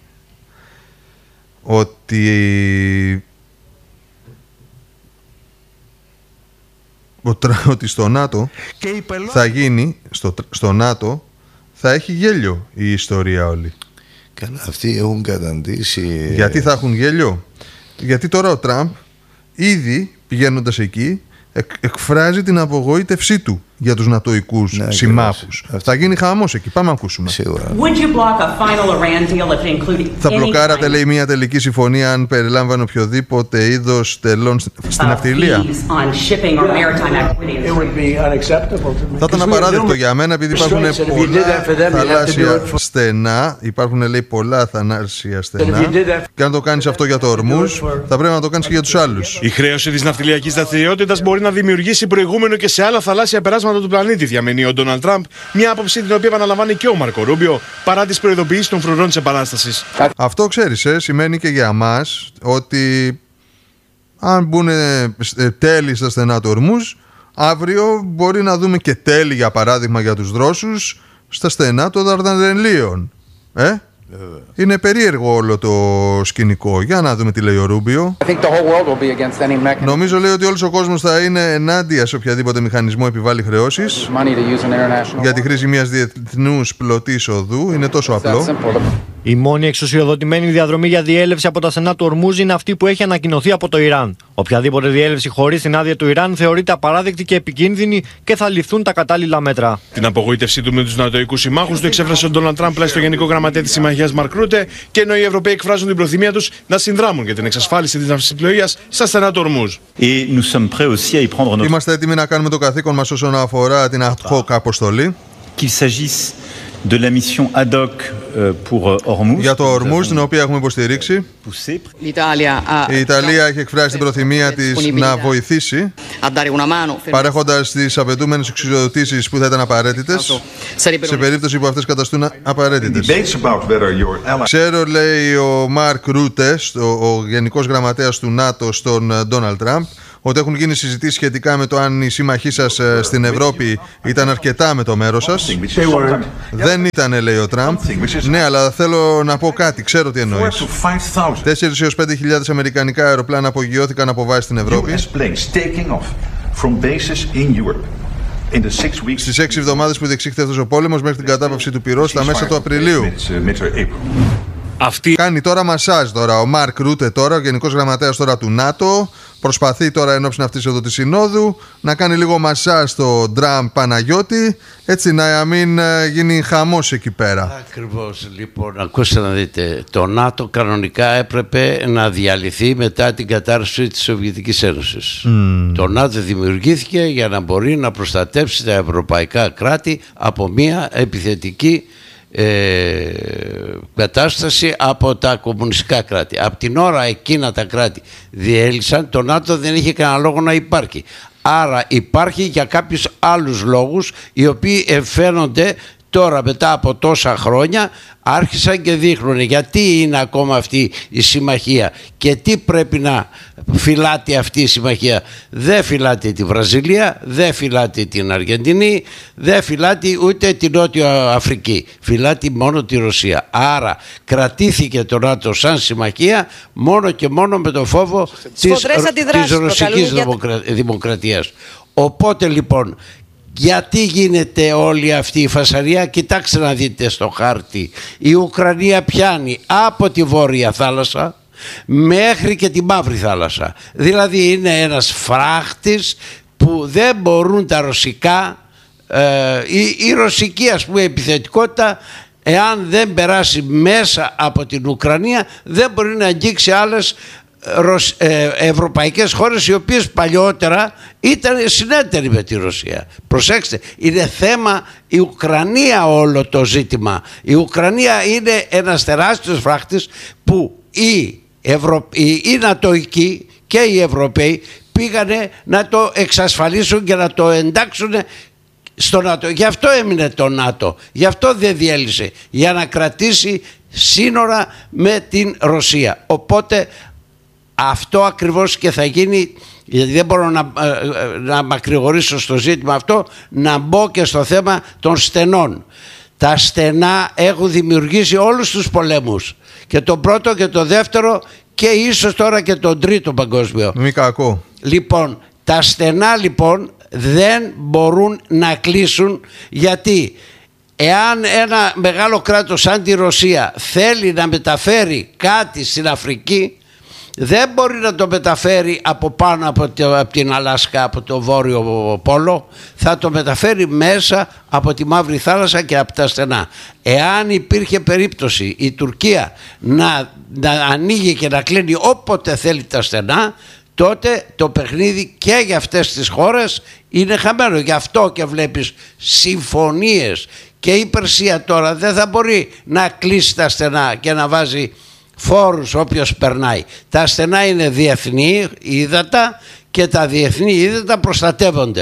ότι ότι στο ΝΑΤΟ θα γίνει, στο, στο ΝΑΤΟ θα έχει γέλιο η ιστορία όλη. Καλά, αυτοί έχουν καταντήσει. Γιατί θα έχουν γέλιο? Γιατί τώρα ο Τραμπ ήδη πηγαίνοντας εκεί εκ, εκφράζει την απογοήτευσή του για τους νατοικούς ναι, συμμάχους. Θα γίνει χαμός εκεί. Πάμε να ακούσουμε. Θα μπλοκάρατε, λέει, μια τελική συμφωνία αν περιλάμβανε οποιοδήποτε είδος τελών στην ναυτιλία? Θα ήταν απαράδεκτο για μένα, επειδή υπάρχουν πολλά θαλάσσια στενά. Υπάρχουν, λέει, πολλά θαλάσσια στενά. Και αν το κάνεις αυτό για το Ορμούζ, θα πρέπει να το κάνεις και για τους άλλους. Η χρέωση της ναυτιλιακής δραστηριότητας μπορεί να δημιουργήσει προηγούμενο και σε άλλα θαλάσσια περάσματα πλάσματα του πλανήτη, διαμενεί ο Ντόναλντ Τραμπ, μια άποψη την οποία επαναλαμβάνει και ο Μάρκο Ρούμπιο παρά τις προειδοποιήσεις των φρουρών της Επανάστασης. Αυτό ξέρεις, ε, σημαίνει και για μας ότι αν μπουν τέλη στα στενά του Ορμούζ, αύριο μπορεί να δούμε και τέλη, για παράδειγμα, για τους δρόσους στα στενά των Δαρδανελίων. Ε? Είναι περίεργο όλο το σκηνικό. Για να δούμε τι λέει ο Ρούμπιο. Νομίζω, λέει, ότι όλος ο κόσμος θα είναι ενάντια σε οποιαδήποτε μηχανισμό επιβάλλει χρεώσεις για τη χρήση μιας διεθνούς πλωτής οδού. Είναι τόσο απλό. Η μόνη εξουσιοδοτημένη διαδρομή για διέλευση από τα στενά του Ορμούζ είναι αυτή που έχει ανακοινωθεί από το Ιράν. Οποιαδήποτε διέλευση χωρίς την άδεια του Ιράν θεωρείται απαράδεκτη και επικίνδυνη και θα ληφθούν τα κατάλληλα μέτρα. Την απογοήτευσή του με τους νατοικούς συμμάχους του εξέφρασε ο Ντόναλντ Τραμπ πλάι στο Γενικό Γραμματέα της Συμμαχίας Μαρκ Ρούτε, και ενώ οι Ευρωπαίοι εκφράζουν την προθυμία τους να συνδράμουν για την εξασφάλιση της ναυσιπλοείας στα στενά του Ορμούζ. Είμαστε έτοιμοι να κάνουμε το καθήκον μας όσον αφορά την ad hoc αποστολή. De la mission ad hoc pour Hormuz. Για το Ορμούζ, την οποία έχουμε υποστηρίξει. Η Ιταλία έχει εκφράσει την προθυμία της να βοηθήσει, παρέχοντας τις απαιτούμενες εξουσιοδοτήσεις που θα ήταν απαραίτητες σε περίπτωση που αυτές καταστούν απαραίτητες. Ξέρω, λέει ο Μάρκ Ρούτε, ο Γενικός Γραμματέας του ΝΑΤΟ, στον Ντόναλντ Τραμπ, ότι έχουν γίνει συζητήσεις σχετικά με το αν οι σύμμαχοί σας στην Ευρώπη ήταν αρκετά με το μέρος σας. Δεν ήταν, λέει ο Τραμπ. Ναι, αλλά θέλω να πω κάτι. Ξέρω τι εννοείς. τέσσερις έως πέντε χιλιάδες αμερικανικά αεροπλάνα απογειώθηκαν από βάση στην Ευρώπη στις έξι εβδομάδες που διεξήχθη αυτός ο πόλεμος, μέχρι την κατάπαυση του πυρός στα μέσα του Απριλίου. Αυτή... Κάνει τώρα μασάζ τώρα ο Μάρκ Ρούτε, τώρα ο Γενικός Γραμματέας τώρα του ΝΑΤΟ. Προσπαθεί τώρα εν ώψη αυτής εδώ της συνόδου να κάνει λίγο μασάζ στο Τραμπ Παναγιώτη, έτσι να μην γίνει χαμός εκεί πέρα. Ακριβώς, λοιπόν, ακούστε να δείτε, το ΝΑΤΟ κανονικά έπρεπε να διαλυθεί μετά την κατάρρευση της Σοβιετικής Ένωσης. Mm. Το ΝΑΤΟ δημιουργήθηκε για να μπορεί να προστατεύσει τα ευρωπαϊκά κράτη από μια επιθετική Ε, κατάσταση από τα κομμουνιστικά κράτη. Από την ώρα εκείνα τα κράτη διέλυσαν, το ΝΑΤΟ δεν είχε κανένα λόγο να υπάρχει. Άρα υπάρχει για κάποιους άλλους λόγους, οι οποίοι εμφαίνονται τώρα μετά από τόσα χρόνια, άρχισαν και δείχνουν γιατί είναι ακόμα αυτή η συμμαχία και τι πρέπει να φυλάται αυτή η συμμαχία. Δεν φυλάται τη Βραζιλία, δεν φυλάται την Αργεντινή, δεν φυλάται ούτε την Νότια Αφρική, φυλάται μόνο τη Ρωσία. Άρα κρατήθηκε το ΝΑΤΟ σαν συμμαχία μόνο και μόνο με το φόβο της, της ρωσικής δημοκρα... δημοκρατίας. Οπότε λοιπόν, γιατί γίνεται όλη αυτή η φασαρία? Κοιτάξτε να δείτε στο χάρτη. Η Ουκρανία πιάνει από τη Βόρεια Θάλασσα μέχρι και τη Μαύρη Θάλασσα. Δηλαδή είναι ένας φράχτης που δεν μπορούν τα ρωσικά, ε, η, η ρωσική ας πούμε επιθετικότητα, εάν δεν περάσει μέσα από την Ουκρανία, δεν μπορεί να αγγίξει άλλες ευρωπαϊκές χώρες, οι οποίες παλιότερα ήταν συνέτεροι με τη Ρωσία. Προσέξτε, είναι θέμα η Ουκρανία όλο το ζήτημα. Η Ουκρανία είναι ένας τεράστιος φράχτης που οι, Ευρω... οι Νατοικοί και οι Ευρωπαίοι πήγανε να το εξασφαλίσουν και να το εντάξουν στο ΝΑΤΟ. Γι' αυτό έμεινε το ΝΑΤΟ, γι' αυτό δεν διέλυσε, για να κρατήσει σύνορα με την Ρωσία. Οπότε αυτό ακριβώς και θα γίνει, γιατί δεν μπορώ να, να μακρηγορήσω στο ζήτημα αυτό, να μπω και στο θέμα των στενών. Τα στενά έχουν δημιουργήσει όλους τους πολέμους, και τον πρώτο και τον δεύτερο και ίσως τώρα και τον τρίτο παγκόσμιο. Μη κακό. Λοιπόν, τα στενά λοιπόν δεν μπορούν να κλείσουν, γιατί εάν ένα μεγάλο κράτος σαν τη Ρωσία θέλει να μεταφέρει κάτι στην Αφρική, δεν μπορεί να το μεταφέρει από πάνω από, το, από την Αλάσκα, από το Βόρειο Πόλο. Θα το μεταφέρει μέσα από τη Μαύρη Θάλασσα και από τα στενά. Εάν υπήρχε περίπτωση η Τουρκία να, να ανοίγει και να κλείνει όποτε θέλει τα στενά, τότε το παιχνίδι και για αυτές τις χώρες είναι χαμένο. Γι' αυτό και βλέπεις συμφωνίες, και η Περσία τώρα δεν θα μπορεί να κλείσει τα στενά και να βάζει φόρους όποιος περνάει. Τα στενά είναι διεθνή ύδατα και τα διεθνή ύδατα προστατεύονται.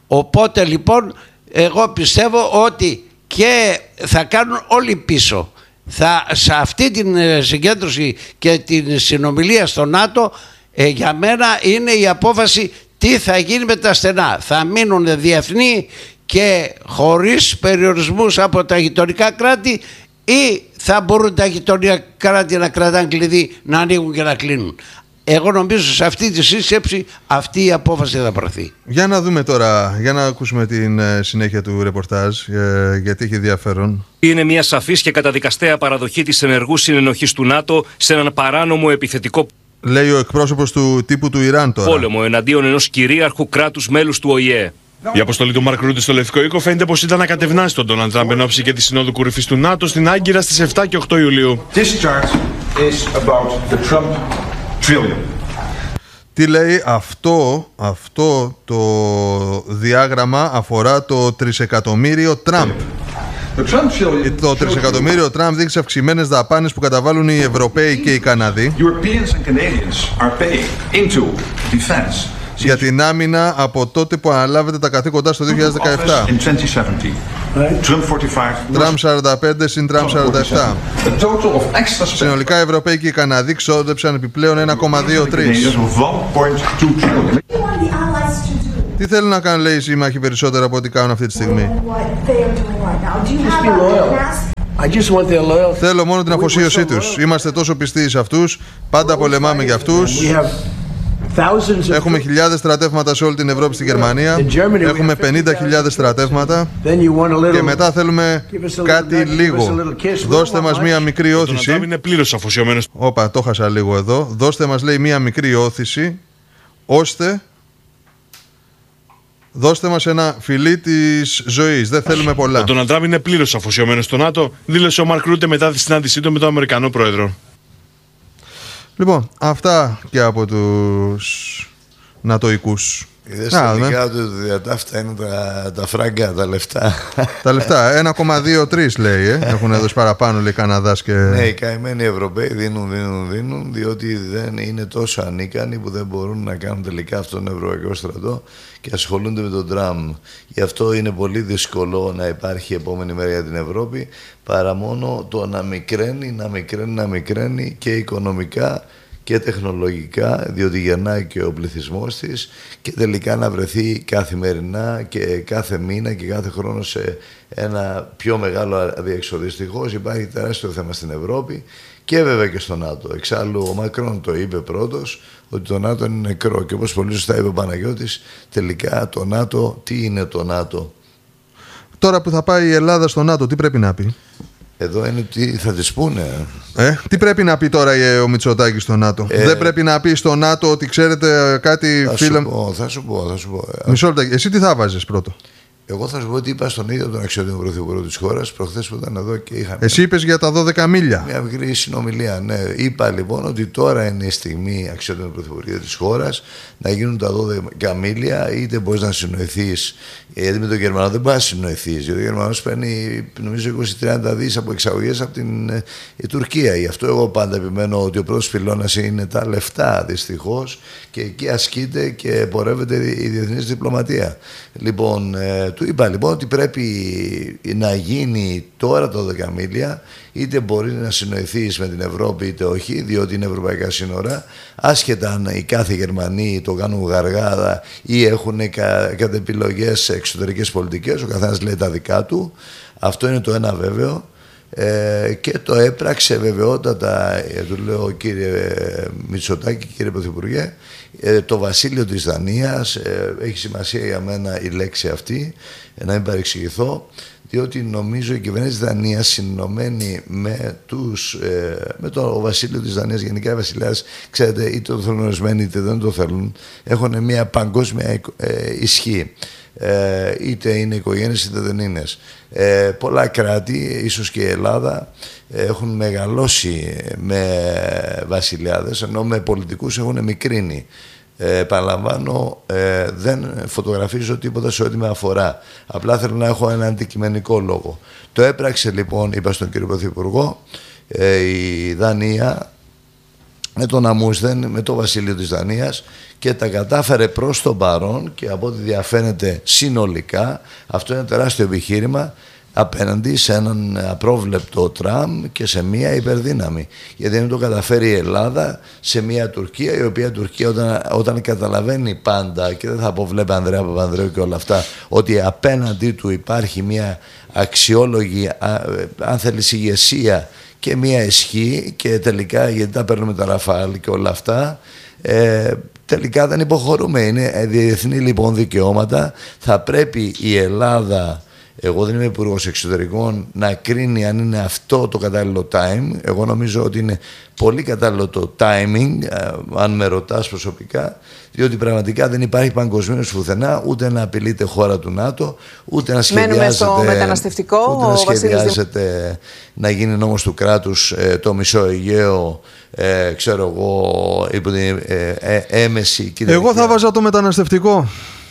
Οπότε λοιπόν εγώ πιστεύω ότι και θα κάνουν όλοι πίσω. Θα, σε αυτή την συγκέντρωση και την συνομιλία στο ΝΑΤΟ, ε, για μένα είναι η απόφαση τι θα γίνει με τα στενά. Θα μείνουν διεθνή και χωρίς περιορισμούς από τα γειτονικά κράτη, ή θα μπορούν τα γειτονικά κράτη να κρατάνε κλειδί, να ανοίγουν και να κλείνουν. Εγώ νομίζω σε αυτή τη σύσκεψη αυτή η απόφαση θα πάρθει. Για να δούμε τώρα, για να ακούσουμε την συνέχεια του ρεπορτάζ, γιατί έχει ενδιαφέρον. Είναι μια σαφής και καταδικαστέα παραδοχή της ενεργού συνενοχής του ΝΑΤΟ σε έναν παράνομο επιθετικό, λέει ο εκπρόσωπος του τύπου του Ιράν τώρα, πόλεμο εναντίον ενός κυρίαρχου κράτους μέλους του Ο Η Ε. Η αποστολή του Μαρκ Ρούτε στο Λευκό Οίκο φαίνεται πως ήταν να κατευνάσει τον Ντόναλντ Τραμπ εν ώψη και τη Συνόδου Κορυφής του ΝΑΤΟ στην Άγκυρα στις επτά και οκτώ Ιουλίου. Τι λέει αυτό, αυτό το διάγραμμα αφορά το τρισεκατομμύριο Τραμπ. Το τρισεκατομμύριο Τραμπ δείξει αυξημένες δαπάνες που καταβάλουν οι Ευρωπαίοι και οι Καναδοί για την άμυνα από τότε που αναλάβετε τα καθήκοντά στο δύο χιλιάδες δεκαεπτά. Τραμπ σαράντα πέντε συν Τραμπ σαράντα επτά. Συνολικά οι Ευρωπαίοι και οι Καναδοί ξόδεψαν επιπλέον ένα κόμμα δύο τρία. Τι θέλουν να κάνουν, λέει, οι σύμμαχοι περισσότερα από ό,τι κάνουν αυτή τη στιγμή? Θέλω μόνο την αφοσίωσή τους. Είμαστε τόσο πιστοί σε αυτούς, πάντα πολεμάμε για αυτούς. Έχουμε χιλιάδες στρατεύματα σε όλη την Ευρώπη, στη Γερμανία. Έχουμε πενήντα χιλιάδες στρατεύματα. Και μετά θέλουμε κάτι λίγο. Δώστε μας μία μικρή όθηση. Είναι πλήρως αφοσιωμένος. Όπα, το χάσα λίγο εδώ. Δώστε μας, λέει, μία μικρή όθηση, ώστε δώστε μας ένα φιλί της ζωής. Δεν θέλουμε πολλά. Ο Ντόναλντ Τραμπ είναι πλήρως αφοσιωμένος στο ΝΑΤΟ, δήλωσε ο Μαρκ Ρούτε μετά τη συνάντησή του με τον Αμερικανό πρόεδρο. Λοιπόν, αυτά και από τους νατοικούς. Είδες τελικά ότι διατάφτα είναι τα, τα φράγκα, τα λεφτά. Τα λεφτά, ένα κόμμα δύο τρία λέει, ε. Έχουν έδώσει παραπάνω, λέει, Καναδάς και... Ναι, οι καημένοι Ευρωπαίοι δίνουν, δίνουν, δίνουν, διότι δεν είναι τόσο ανίκανοι που δεν μπορούν να κάνουν τελικά αυτόν τον Ευρωπαϊκό στρατό και ασχολούνται με τον Τραμπ. Γι' αυτό είναι πολύ δύσκολο να υπάρχει επόμενη μέρα για την Ευρώπη, παρά μόνο το να μικραίνει, να μικραίνει, να μικραίνει και οικονομικά και τεχνολογικά, διότι γεννάει και ο πληθυσμός της, και τελικά να βρεθεί καθημερινά και κάθε μήνα και κάθε χρόνο σε ένα πιο μεγάλο αδιεξοδί. Δυστυχώς υπάρχει τεράστιο θέμα στην Ευρώπη και βέβαια και στο ΝΑΤΟ. Εξάλλου ο Μακρόν το είπε πρώτος, ότι το ΝΑΤΟ είναι νεκρό, και όπως πολύ σωστά είπε ο Παναγιώτης, τελικά το ΝΑΤΟ, τι είναι το ΝΑΤΟ? Τώρα που θα πάει η Ελλάδα στο ΝΑΤΟ, τι πρέπει να πει? Εδώ είναι τι θα τις πούνε. Ε, τι πρέπει να πει τώρα ο Μητσοτάκης στο ΝΑΤΟ? Ε, Δεν πρέπει να πει στο ΝΑΤΟ ότι ξέρετε κάτι, θα φίλε... Σου πω, θα σου πω, θα σου πω. Μισό λεπτό, εσύ τι θα βάζεις πρώτο? Εγώ θα σου πω ότι είπα στον ίδιο τον αξιότιμο πρωθυπουργό της χώρας προχθές που ήταν εδώ και είχαμε. Εσύ είπες για τα δώδεκα μίλια. Μια μικρή συνομιλία, ναι. Είπα λοιπόν ότι τώρα είναι η στιγμή, αξιότιμο πρωθυπουργό της χώρας, να γίνουν τα δώδεκα μίλια, είτε μπορείς να συνοηθείς. Γιατί με τον Γερμανό δεν μπορεί να συνοηθείς. Γιατί ο Γερμανός παίρνει, νομίζω, είκοσι με τριάντα δις από εξαγωγές από την ε, η Τουρκία. Γι' αυτό εγώ πάντα επιμένω ότι ο πρώτος πυλώνας είναι τα λεφτά, δυστυχώς, και εκεί ασκείται και πορεύεται η διεθνής διπλωματία. Λοιπόν, ε, του είπα λοιπόν ότι πρέπει να γίνει τώρα τα δώδεκα μίλια, είτε μπορεί να συνοηθείς με την Ευρώπη είτε όχι, διότι είναι ευρωπαϊκά σύνορα, άσχετα αν οι κάθε Γερμανοί το κάνουν γαργάδα ή έχουν κα, κατά επιλογές εξωτερικές πολιτικές, ο καθένας λέει τα δικά του. Αυτό είναι το ένα βέβαιο. Ε, και το έπραξε βεβαιότατα, ε, του λέω, κύριε Μητσοτάκη, κύριε Πρωθυπουργέ, ε, το βασίλειο της Δανίας, ε, έχει σημασία για μένα η λέξη αυτή, ε, να μην παρεξηγηθώ, διότι νομίζω η κυβέρνηση της Δανίας συνενωμένη με, τους, ε, με το βασίλειο της Δανίας, γενικά οι βασιλιάς, ξέρετε, είτε το θέλουν ορισμένοι είτε δεν το θέλουν, έχουν μια παγκόσμια ε, ισχύ. Ε, είτε είναι οικογένειες είτε δεν είναι. Ε, πολλά κράτη, ίσως και η Ελλάδα, έχουν μεγαλώσει με βασιλιάδες, ενώ με πολιτικούς έχουν μικρύνει. Ε, επαναλαμβάνω, ε, δεν φωτογραφίζω τίποτα σε ό,τι με αφορά. Απλά θέλω να έχω ένα αντικειμενικό λόγο. Το έπραξε λοιπόν, είπα στον κύριο Πρωθυπουργό, ε, η Δανία με τον Αμούσδεν, με το βασίλειο της Δανίας και τα κατάφερε προς τον παρόν και από ό,τι διαφαίνεται συνολικά αυτό είναι τεράστιο επιχείρημα απέναντι σε έναν απρόβλεπτο Τραμπ και σε μια υπερδύναμη. Γιατί δεν το καταφέρει η Ελλάδα σε μια Τουρκία, η οποία Τουρκία όταν, όταν καταλαβαίνει πάντα, και δεν θα πω βλέπε Ανδρέα Παπανδρέου και όλα αυτά, ότι απέναντί του υπάρχει μια αξιόλογη, αν θέλεις, ηγεσία και μια ισχύ, και τελικά γιατί τα παίρνουμε τα Ραφάλ και όλα αυτά, ε, τελικά δεν υποχωρούμε. Είναι διεθνή λοιπόν δικαιώματα. Θα πρέπει η Ελλάδα, εγώ δεν είμαι υπουργός εξωτερικών, να κρίνει αν είναι αυτό το κατάλληλο time. Εγώ νομίζω ότι είναι πολύ κατάλληλο το timing, αν με ρωτάς προσωπικά, διότι πραγματικά δεν υπάρχει παγκοσμίως πουθενά ούτε να απειλείται χώρα του ΝΑΤΟ, ούτε να σχεδιάζεται, στο μεταναστευτικό, ούτε να, σχεδιάζεται να γίνει νόμος του κράτους ε, το μισό Αιγαίο, ε, ξέρω εγώ, υπό την ε, ε, έμεση κυριαρχία. Εγώ θα βάζα το μεταναστευτικό.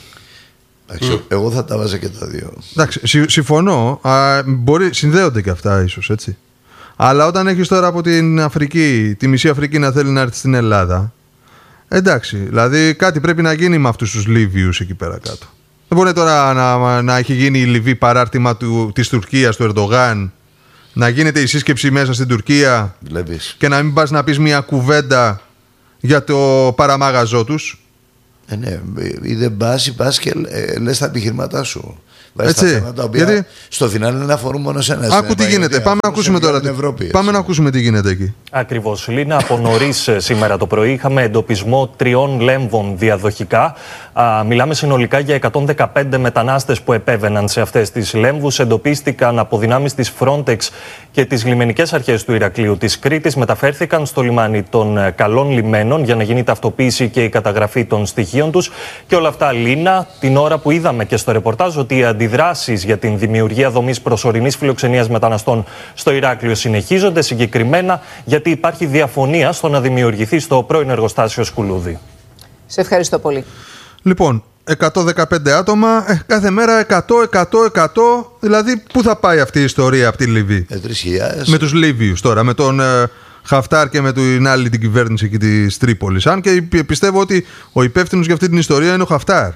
Mm. Εγώ θα τα βάζα και τα δύο. Εντάξει, συ, συμφωνώ. Α, μπορεί, συνδέονται και αυτά ίσως, έτσι. Αλλά όταν έχεις τώρα από την Αφρική, τη μισή Αφρική να θέλει να έρθει στην Ελλάδα, εντάξει, δηλαδή κάτι πρέπει να γίνει με αυτούς τους Λίβιους εκεί πέρα κάτω. Δεν μπορεί τώρα να, να έχει γίνει η Λιβύη παράρτημα του, της Τουρκίας, του Ερντογάν, να γίνεται η σύσκεψη μέσα στην Τουρκία. Βλέπεις. Και να μην πας να πεις μια κουβέντα για το παραμάγαζό τους. Ε, ναι, ή δεν πας, πας και ε, λες τα επιχειρήματά σου. Βάζεις τα θέματα τα οποία γιατί... στο φινάλε δεν αφορούν μόνο σε ένα. Άκου τι γίνεται. Πάμε να ακούσουμε τώρα. Ευρώπη, Πάμε να ακούσουμε τι γίνεται εκεί. Ακριβώς. Λίνα, από νωρίς σήμερα το πρωί είχαμε εντοπισμό τριών λέμβων διαδοχικά. Α, μιλάμε συνολικά για εκατόν δεκαπέντε μετανάστες που επέβαιναν σε αυτές τις λέμβους. Εντοπίστηκαν από δυνάμεις της Frontex και τις λιμενικές αρχές του Ηρακλείου της Κρήτης. Μεταφέρθηκαν στο λιμάνι των Καλών Λιμένων για να γίνει η ταυτοποίηση και η καταγραφή των στοιχείων τους. Και όλα αυτά, Λίνα, την ώρα που είδαμε και στο ρεπορτάζ ότι οι αντιδράσεις για την δημιουργία δομής προσωρινής φιλοξενίας μεταναστών στο Ηράκλειο συνεχίζονται, συγκεκριμένα γιατί υπάρχει διαφωνία στο να δημιουργηθεί στο πρώην εργοστάσιο Σκουλούδη. Σε ευχαριστώ πολύ. Λοιπόν, εκατόν δεκαπέντε άτομα, ε, κάθε μέρα εκατό, εκατό, εκατό. Δηλαδή, πού θα πάει αυτή η ιστορία από τη Λιβύη? Ε, τρεις χιλιάδες. Με τους Λίβιους τώρα, με τον ε, Χαφτάρ και με την άλλη την κυβέρνηση εκεί της Τρίπολης. Αν και πιστεύω ότι ο υπεύθυνος για αυτή την ιστορία είναι ο Χαφτάρ.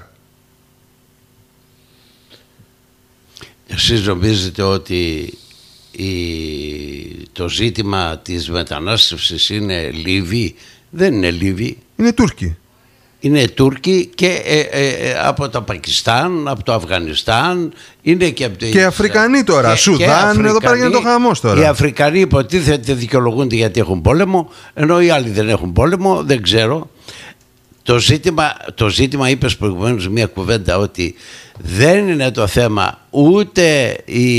Εσείς νομίζετε ότι η... το ζήτημα της μετανάστευσης είναι Λίβοι? Δεν είναι Λίβοι. Είναι Τούρκοι. Είναι Τούρκοι και ε, ε, από το Πακιστάν, από το Αφγανιστάν, είναι και από το... Και Αφρικανοί τώρα, και, Σουδάν, και Αφρικανοί, εδώ πέρα γίνεται το χαμός τώρα. Οι Αφρικανοί υποτίθεται δικαιολογούνται γιατί έχουν πόλεμο, ενώ οι άλλοι δεν έχουν πόλεμο, δεν ξέρω. Το ζήτημα, το ζήτημα είπες προηγουμένως μια κουβέντα ότι δεν είναι το θέμα ούτε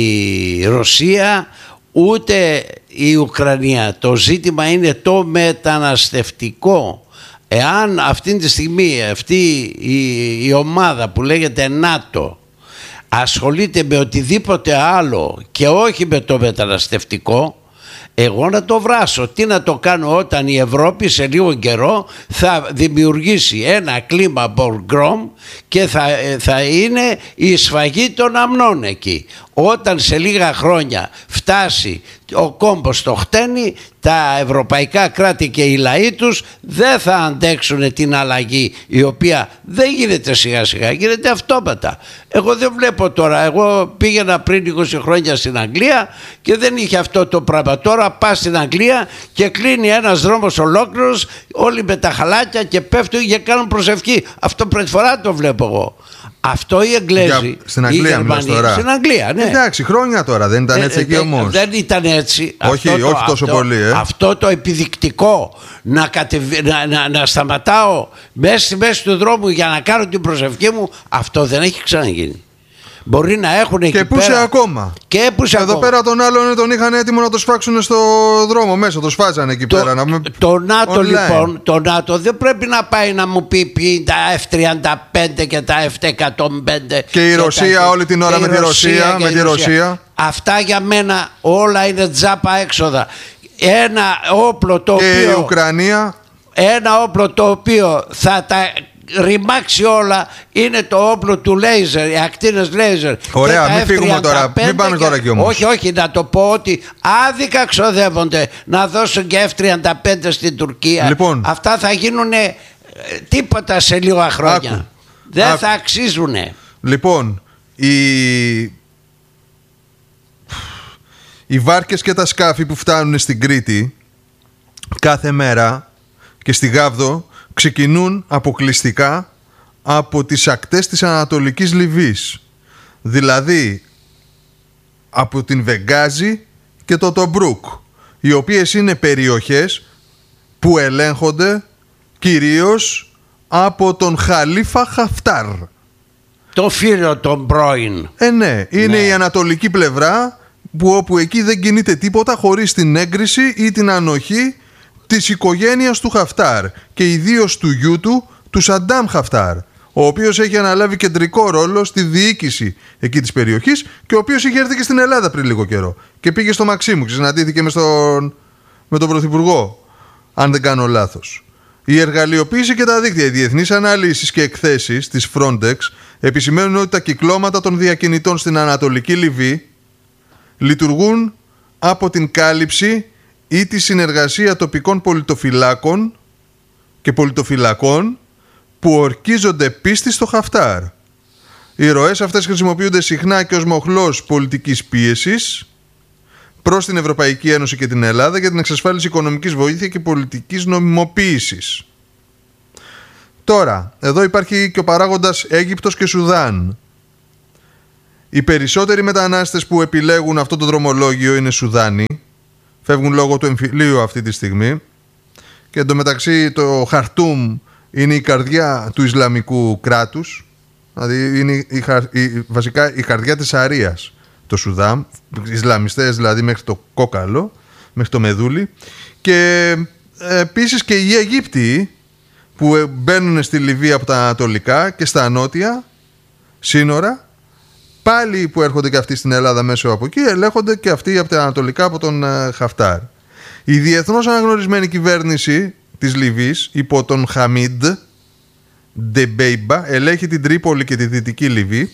η Ρωσία ούτε η Ουκρανία. Το ζήτημα είναι το μεταναστευτικό. Εάν αυτή τη στιγμή αυτή η, η ομάδα που λέγεται ΝΑΤΟ ασχολείται με οτιδήποτε άλλο και όχι με το μεταναστευτικό, εγώ να το βράσω. Τι να το κάνω όταν η Ευρώπη σε λίγο καιρό θα δημιουργήσει ένα κλίμα μποργκρόμ και θα, θα είναι η σφαγή των αμνών εκεί. Όταν σε λίγα χρόνια φτάσει ο κόμπος στο χτένι, τα ευρωπαϊκά κράτη και οι λαοί τους δεν θα αντέξουν την αλλαγή, η οποία δεν γίνεται σιγά σιγά, γίνεται αυτόματα. Εγώ δεν βλέπω τώρα, εγώ πήγαινα πριν είκοσι χρόνια στην Αγγλία και δεν είχε αυτό το πράγμα. Τώρα πας στην Αγγλία και κλείνει ένας δρόμος ολόκληρος, όλοι με τα χαλάκια και πέφτουν και κάνουν προσευχή. Αυτό πρώτη φορά το βλέπω εγώ. Αυτό οι Εγγλέζοι, στην Αγγλία, οι Γερμανοί, τώρα. Στην Αγγλία, ναι. Εντάξει, χρόνια τώρα, δεν ήταν έτσι ε, εκεί ε, όμως. Δεν ήταν έτσι. Όχι, αυτό όχι το, τόσο αυτό, πολύ. Ε. Αυτό το επιδεικτικό να, κατεβ... να, να, να σταματάω μέσα στη μέση του δρόμου για να κάνω την προσευχή μου, αυτό δεν έχει ξαναγίνει. Μπορεί να έχουν εκεί και πούσε πέρα. ακόμα. Και πούσε Εδώ ακόμα. πέρα τον άλλον τον είχαν έτοιμο να το σφάξουν στο δρόμο μέσα. Το σφάζανε εκεί το, πέρα. Να... Το ΝΑΤΟ online. Λοιπόν, το ΝΑΤΟ δεν πρέπει να πάει να μου πει ποιοι είναι τα εφ τριάντα πέντε και τα εφ εκατόν πέντε. Και η και Ρωσία τα... όλη την ώρα με τη Ρωσία. Με τη Ρωσία. Ρωσία. Αυτά για μένα όλα είναι τζάπα έξοδα. Ένα όπλο το και οποίο. Η Ουκρανία. Ένα όπλο το οποίο θα τα ρημάξει όλα, είναι το όπλο του λέιζερ, οι ακτίνες λέιζερ. Ωραία, μην φύγουμε τώρα, μην πάμε τώρα κι όμως. Όχι, όχι, να το πω ότι άδικα ξοδεύονται να δώσουν και εφ τριάντα πέντε στην Τουρκία. Λοιπόν, αυτά θα γίνουν τίποτα σε λίγα χρόνια. Άκου, δεν άκου. θα αξίζουνε. Λοιπόν, οι... οι βάρκες και τα σκάφη που φτάνουν στην Κρήτη κάθε μέρα και στη Γάβδο ξεκινούν αποκλειστικά από τις ακτές της Ανατολικής Λιβύης. Δηλαδή από την Βεγγάζη και το Τομπρούκ, οι οποίες είναι περιοχές που ελέγχονται κυρίως από τον Χαλίφα Χαφτάρ. Το φίλο τον πρώην. Ε ναι, είναι ναι. η ανατολική πλευρά που όπου εκεί δεν κινείται τίποτα χωρίς την έγκριση ή την ανοχή της οικογένειας του Χαφτάρ και ιδίως του γιού του, του Σαντάμ Χαφτάρ, ο οποίος έχει αναλάβει κεντρικό ρόλο στη διοίκηση εκεί της περιοχής και ο οποίος είχε έρθει και στην Ελλάδα πριν λίγο καιρό και πήγε στο Μαξίμου και συναντήθηκε με, στον, με τον Πρωθυπουργό, αν δεν κάνω λάθος. Η εργαλειοποίηση και τα δίκτυα, οι διεθνείς αναλύσεις και εκθέσεις της Frontex επισημαίνουν ότι τα κυκλώματα των διακινητών στην Ανατολική Λιβύη λειτουργούν από την κάλυψη ή τη συνεργασία τοπικών πολιτοφυλάκων και πολιτοφυλακών που ορκίζονται πίστη στο Χαφτάρ. Οι ροές αυτές χρησιμοποιούνται συχνά και ως μοχλός πολιτικής πίεσης προς την Ευρωπαϊκή Ένωση και την Ελλάδα για την εξασφάλιση οικονομικής βοήθειας και πολιτικής νομιμοποίησης. Τώρα, εδώ υπάρχει και ο παράγοντας Αίγυπτος και Σουδάν. Οι περισσότεροι μετανάστες που επιλέγουν αυτό το δρομολόγιο είναι Σουδάνοι. Φεύγουν λόγω του εμφυλίου αυτή τη στιγμή. Και εντωμεταξύ το Χαρτούμ είναι η καρδιά του Ισλαμικού κράτους. Δηλαδή είναι η, η, βασικά η καρδιά της Αρίας. Το Σουδάμ, Ισλαμιστές δηλαδή μέχρι το κόκαλο, μέχρι το μεδούλι. Και ε, επίσης και οι Αιγύπτιοι που μπαίνουν στη Λιβύη από τα ανατολικά και στα νότια σύνορα, πάλι που έρχονται και αυτοί στην Ελλάδα μέσω από εκεί, ελέγχονται και αυτοί από τα ανατολικά από τον ε, Χαφτάρ. Η διεθνώς αναγνωρισμένη κυβέρνηση της Λιβύης υπό τον Χαμίντ Ντεμπέιμπα ελέγχει την Τρίπολη και τη Δυτική Λιβύη.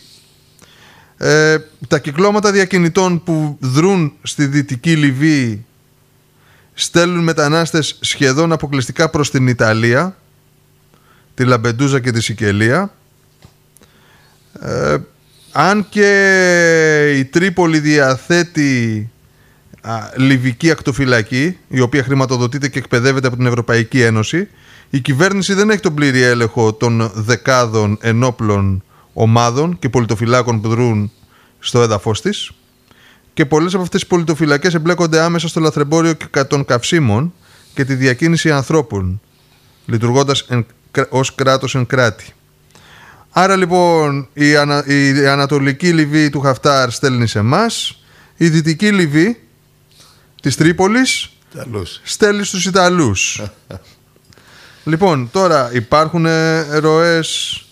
Ε, τα κυκλώματα διακινητών που δρούν στη Δυτική Λιβύη στέλνουν μετανάστες σχεδόν αποκλειστικά προς την Ιταλία, τη Λαμπεντούζα και τη Σικελία. Ε, αν και η Τρίπολη διαθέτει α, λιβική ακτοφυλακή, η οποία χρηματοδοτείται και εκπαιδεύεται από την Ευρωπαϊκή Ένωση, η κυβέρνηση δεν έχει τον πλήρη έλεγχο των δεκάδων ενόπλων ομάδων και πολιτοφυλάκων που δρούν στο έδαφος της, και πολλές από αυτές τις πολιτοφυλακές εμπλέκονται άμεσα στο λαθρεμπόριο των καυσίμων και τη διακίνηση ανθρώπων, λειτουργώντας εν, ως κράτος εν κράτη. Άρα λοιπόν η, ανα, η Ανατολική Λιβύη του Χαφτάρ στέλνει σε εμάς, η Δυτική Λιβύη της Τρίπολης Ιταλούς. στέλνει στους Ιταλούς. Λοιπόν, τώρα υπάρχουν ροές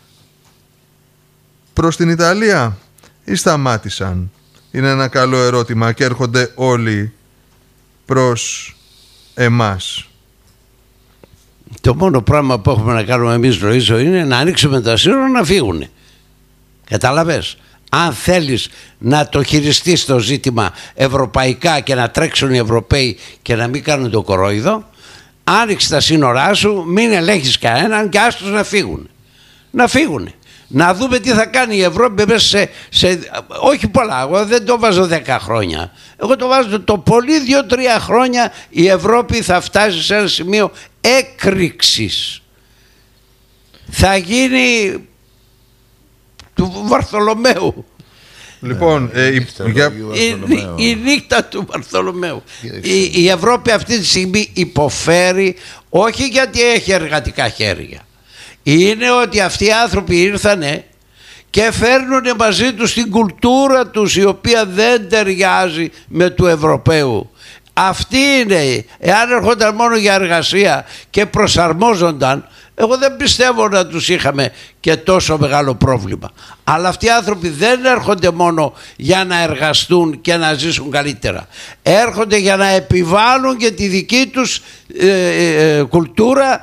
προς την Ιταλία ή σταμάτησαν? Είναι ένα καλό ερώτημα και έρχονται όλοι προς εμάς. Το μόνο πράγμα που έχουμε να κάνουμε εμείς, Ροΐζο, είναι να ανοίξουμε τα σύνορα να φύγουν. Καταλαβες? Αν θέλεις να το χειριστείς το ζήτημα ευρωπαϊκά και να τρέξουν οι Ευρωπαίοι και να μην κάνουν το κορόιδο, άνοιξε τα σύνορά σου, μην ελέγχεις κανέναν και άστος να φύγουν. Να φύγουν. Να δούμε τι θα κάνει η Ευρώπη μέσα σε, σε όχι πολλά, εγώ δεν το βάζω δέκα χρόνια. Εγώ το βάζω το πολύ δύο-τρία χρόνια. Η Ευρώπη θα φτάσει σε ένα σημείο έκρηξης. Θα γίνει του Βαρθολομαίου. Λοιπόν, ε, η, για... η, η νύχτα του Βαρθολομαίου. Η, η Ευρώπη αυτή τη στιγμή υποφέρει, όχι γιατί έχει εργατικά χέρια. Είναι ότι αυτοί οι άνθρωποι ήρθανε και φέρνουν μαζί τους την κουλτούρα τους, η οποία δεν ταιριάζει με του Ευρωπαίου. Αυτοί είναι. Εάν έρχονταν μόνο για εργασία και προσαρμόζονταν, εγώ δεν πιστεύω να τους είχαμε και τόσο μεγάλο πρόβλημα. Αλλά αυτοί οι άνθρωποι δεν έρχονται μόνο για να εργαστούν και να ζήσουν καλύτερα. Έρχονται για να επιβάλλουν και τη δική τους ε, ε, κουλτούρα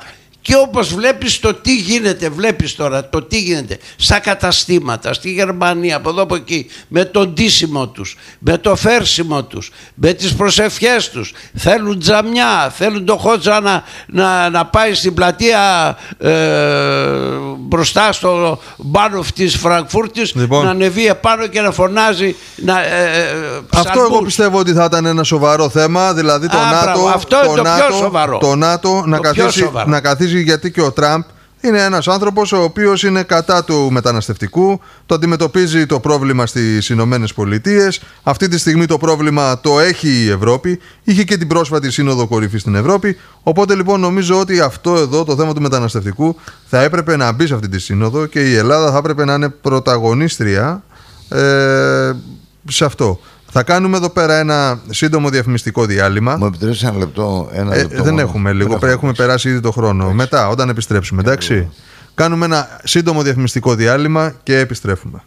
Και όπως βλέπεις το τι γίνεται, βλέπεις τώρα το τι γίνεται στα καταστήματα, στη Γερμανία, από εδώ από εκεί, με το ντύσιμο τους, με το φέρσιμο τους, με τις προσευχές τους. Θέλουν τζαμιά, θέλουν το Χότζα να, να, να πάει στην πλατεία ε, μπροστά στο Μπάνοφ της Φραγκφούρτης, λοιπόν, να ανεβεί επάνω και να φωνάζει να, ε, ε, αυτό εγώ πιστεύω ότι θα ήταν ένα σοβαρό θέμα, δηλαδή το Α, ΝΑΤΟ, μπράβο, αυτό το, είναι το ΝΑΤΟ, πιο σοβαρό. το ΝΑΤΟ να, το καθίσει, να καθίσει, γιατί και ο Τραμπ είναι ένας άνθρωπος ο οποίος είναι κατά του μεταναστευτικού, το αντιμετωπίζει το πρόβλημα στις Ηνωμένες Πολιτείες. Αυτή τη στιγμή το πρόβλημα το έχει η Ευρώπη, είχε και την πρόσφατη σύνοδο κορυφή στην Ευρώπη. Οπότε λοιπόν νομίζω ότι αυτό εδώ το θέμα του μεταναστευτικού θα έπρεπε να μπει σε αυτή τη σύνοδο και η Ελλάδα θα έπρεπε να είναι πρωταγωνίστρια ε, σε αυτό. Θα κάνουμε εδώ πέρα ένα σύντομο διαφημιστικό διάλειμμα. Μου επιτρέψεις ένα λεπτό. Ένα λεπτό ε, δεν μόνο. έχουμε λίγο, έχουμε, έχουμε περάσει ήδη το χρόνο. Εντάξει. Μετά, όταν επιστρέψουμε, εντάξει. εντάξει. Κάνουμε ένα σύντομο διαφημιστικό διάλειμμα και επιστρέφουμε.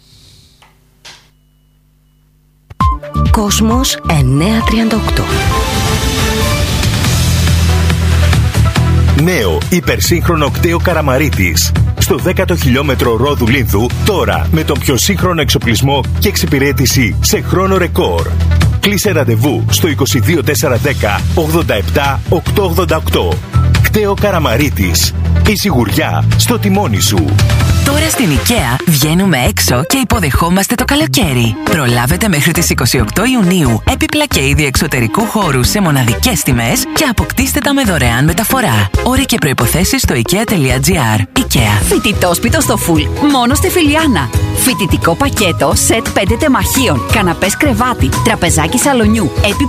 Κόσμος εννιακόσια τριάντα οκτώ. Νέο υπερσύγχρονο κτέο Καραμαρίτης. Στο δέκατο χιλιόμετρο Ρόδου Λίνδου, τώρα με τον πιο σύγχρονο εξοπλισμό και εξυπηρέτηση σε χρόνο ρεκόρ. Κλείσε ραντεβού στο είκοσι δύο τετρακόσια δέκα ογδόντα επτά οκτακόσια ογδόντα οκτώ. Κτέο Καραμαρίτης. Η σιγουριά στο τιμόνι σου. Τώρα στην IKEA βγαίνουμε έξω και υποδεχόμαστε το καλοκαίρι. Προλάβετε μέχρι τις είκοσι οκτώ Ιουνίου έπιπλα και είδη εξωτερικού χώρου σε μοναδικές τιμές και αποκτήστε τα με δωρεάν μεταφορά. Όροι και προϋποθέσεις στο ikea τελεία gr. IKEA. Φοιτητό σπιτό στο φουλ, μόνο στη Φιλιάνα. Φοιτητικό πακέτο, σετ πέντε τεμαχίων, καναπές κρεβάτι, τραπεζάκι σαλονιού,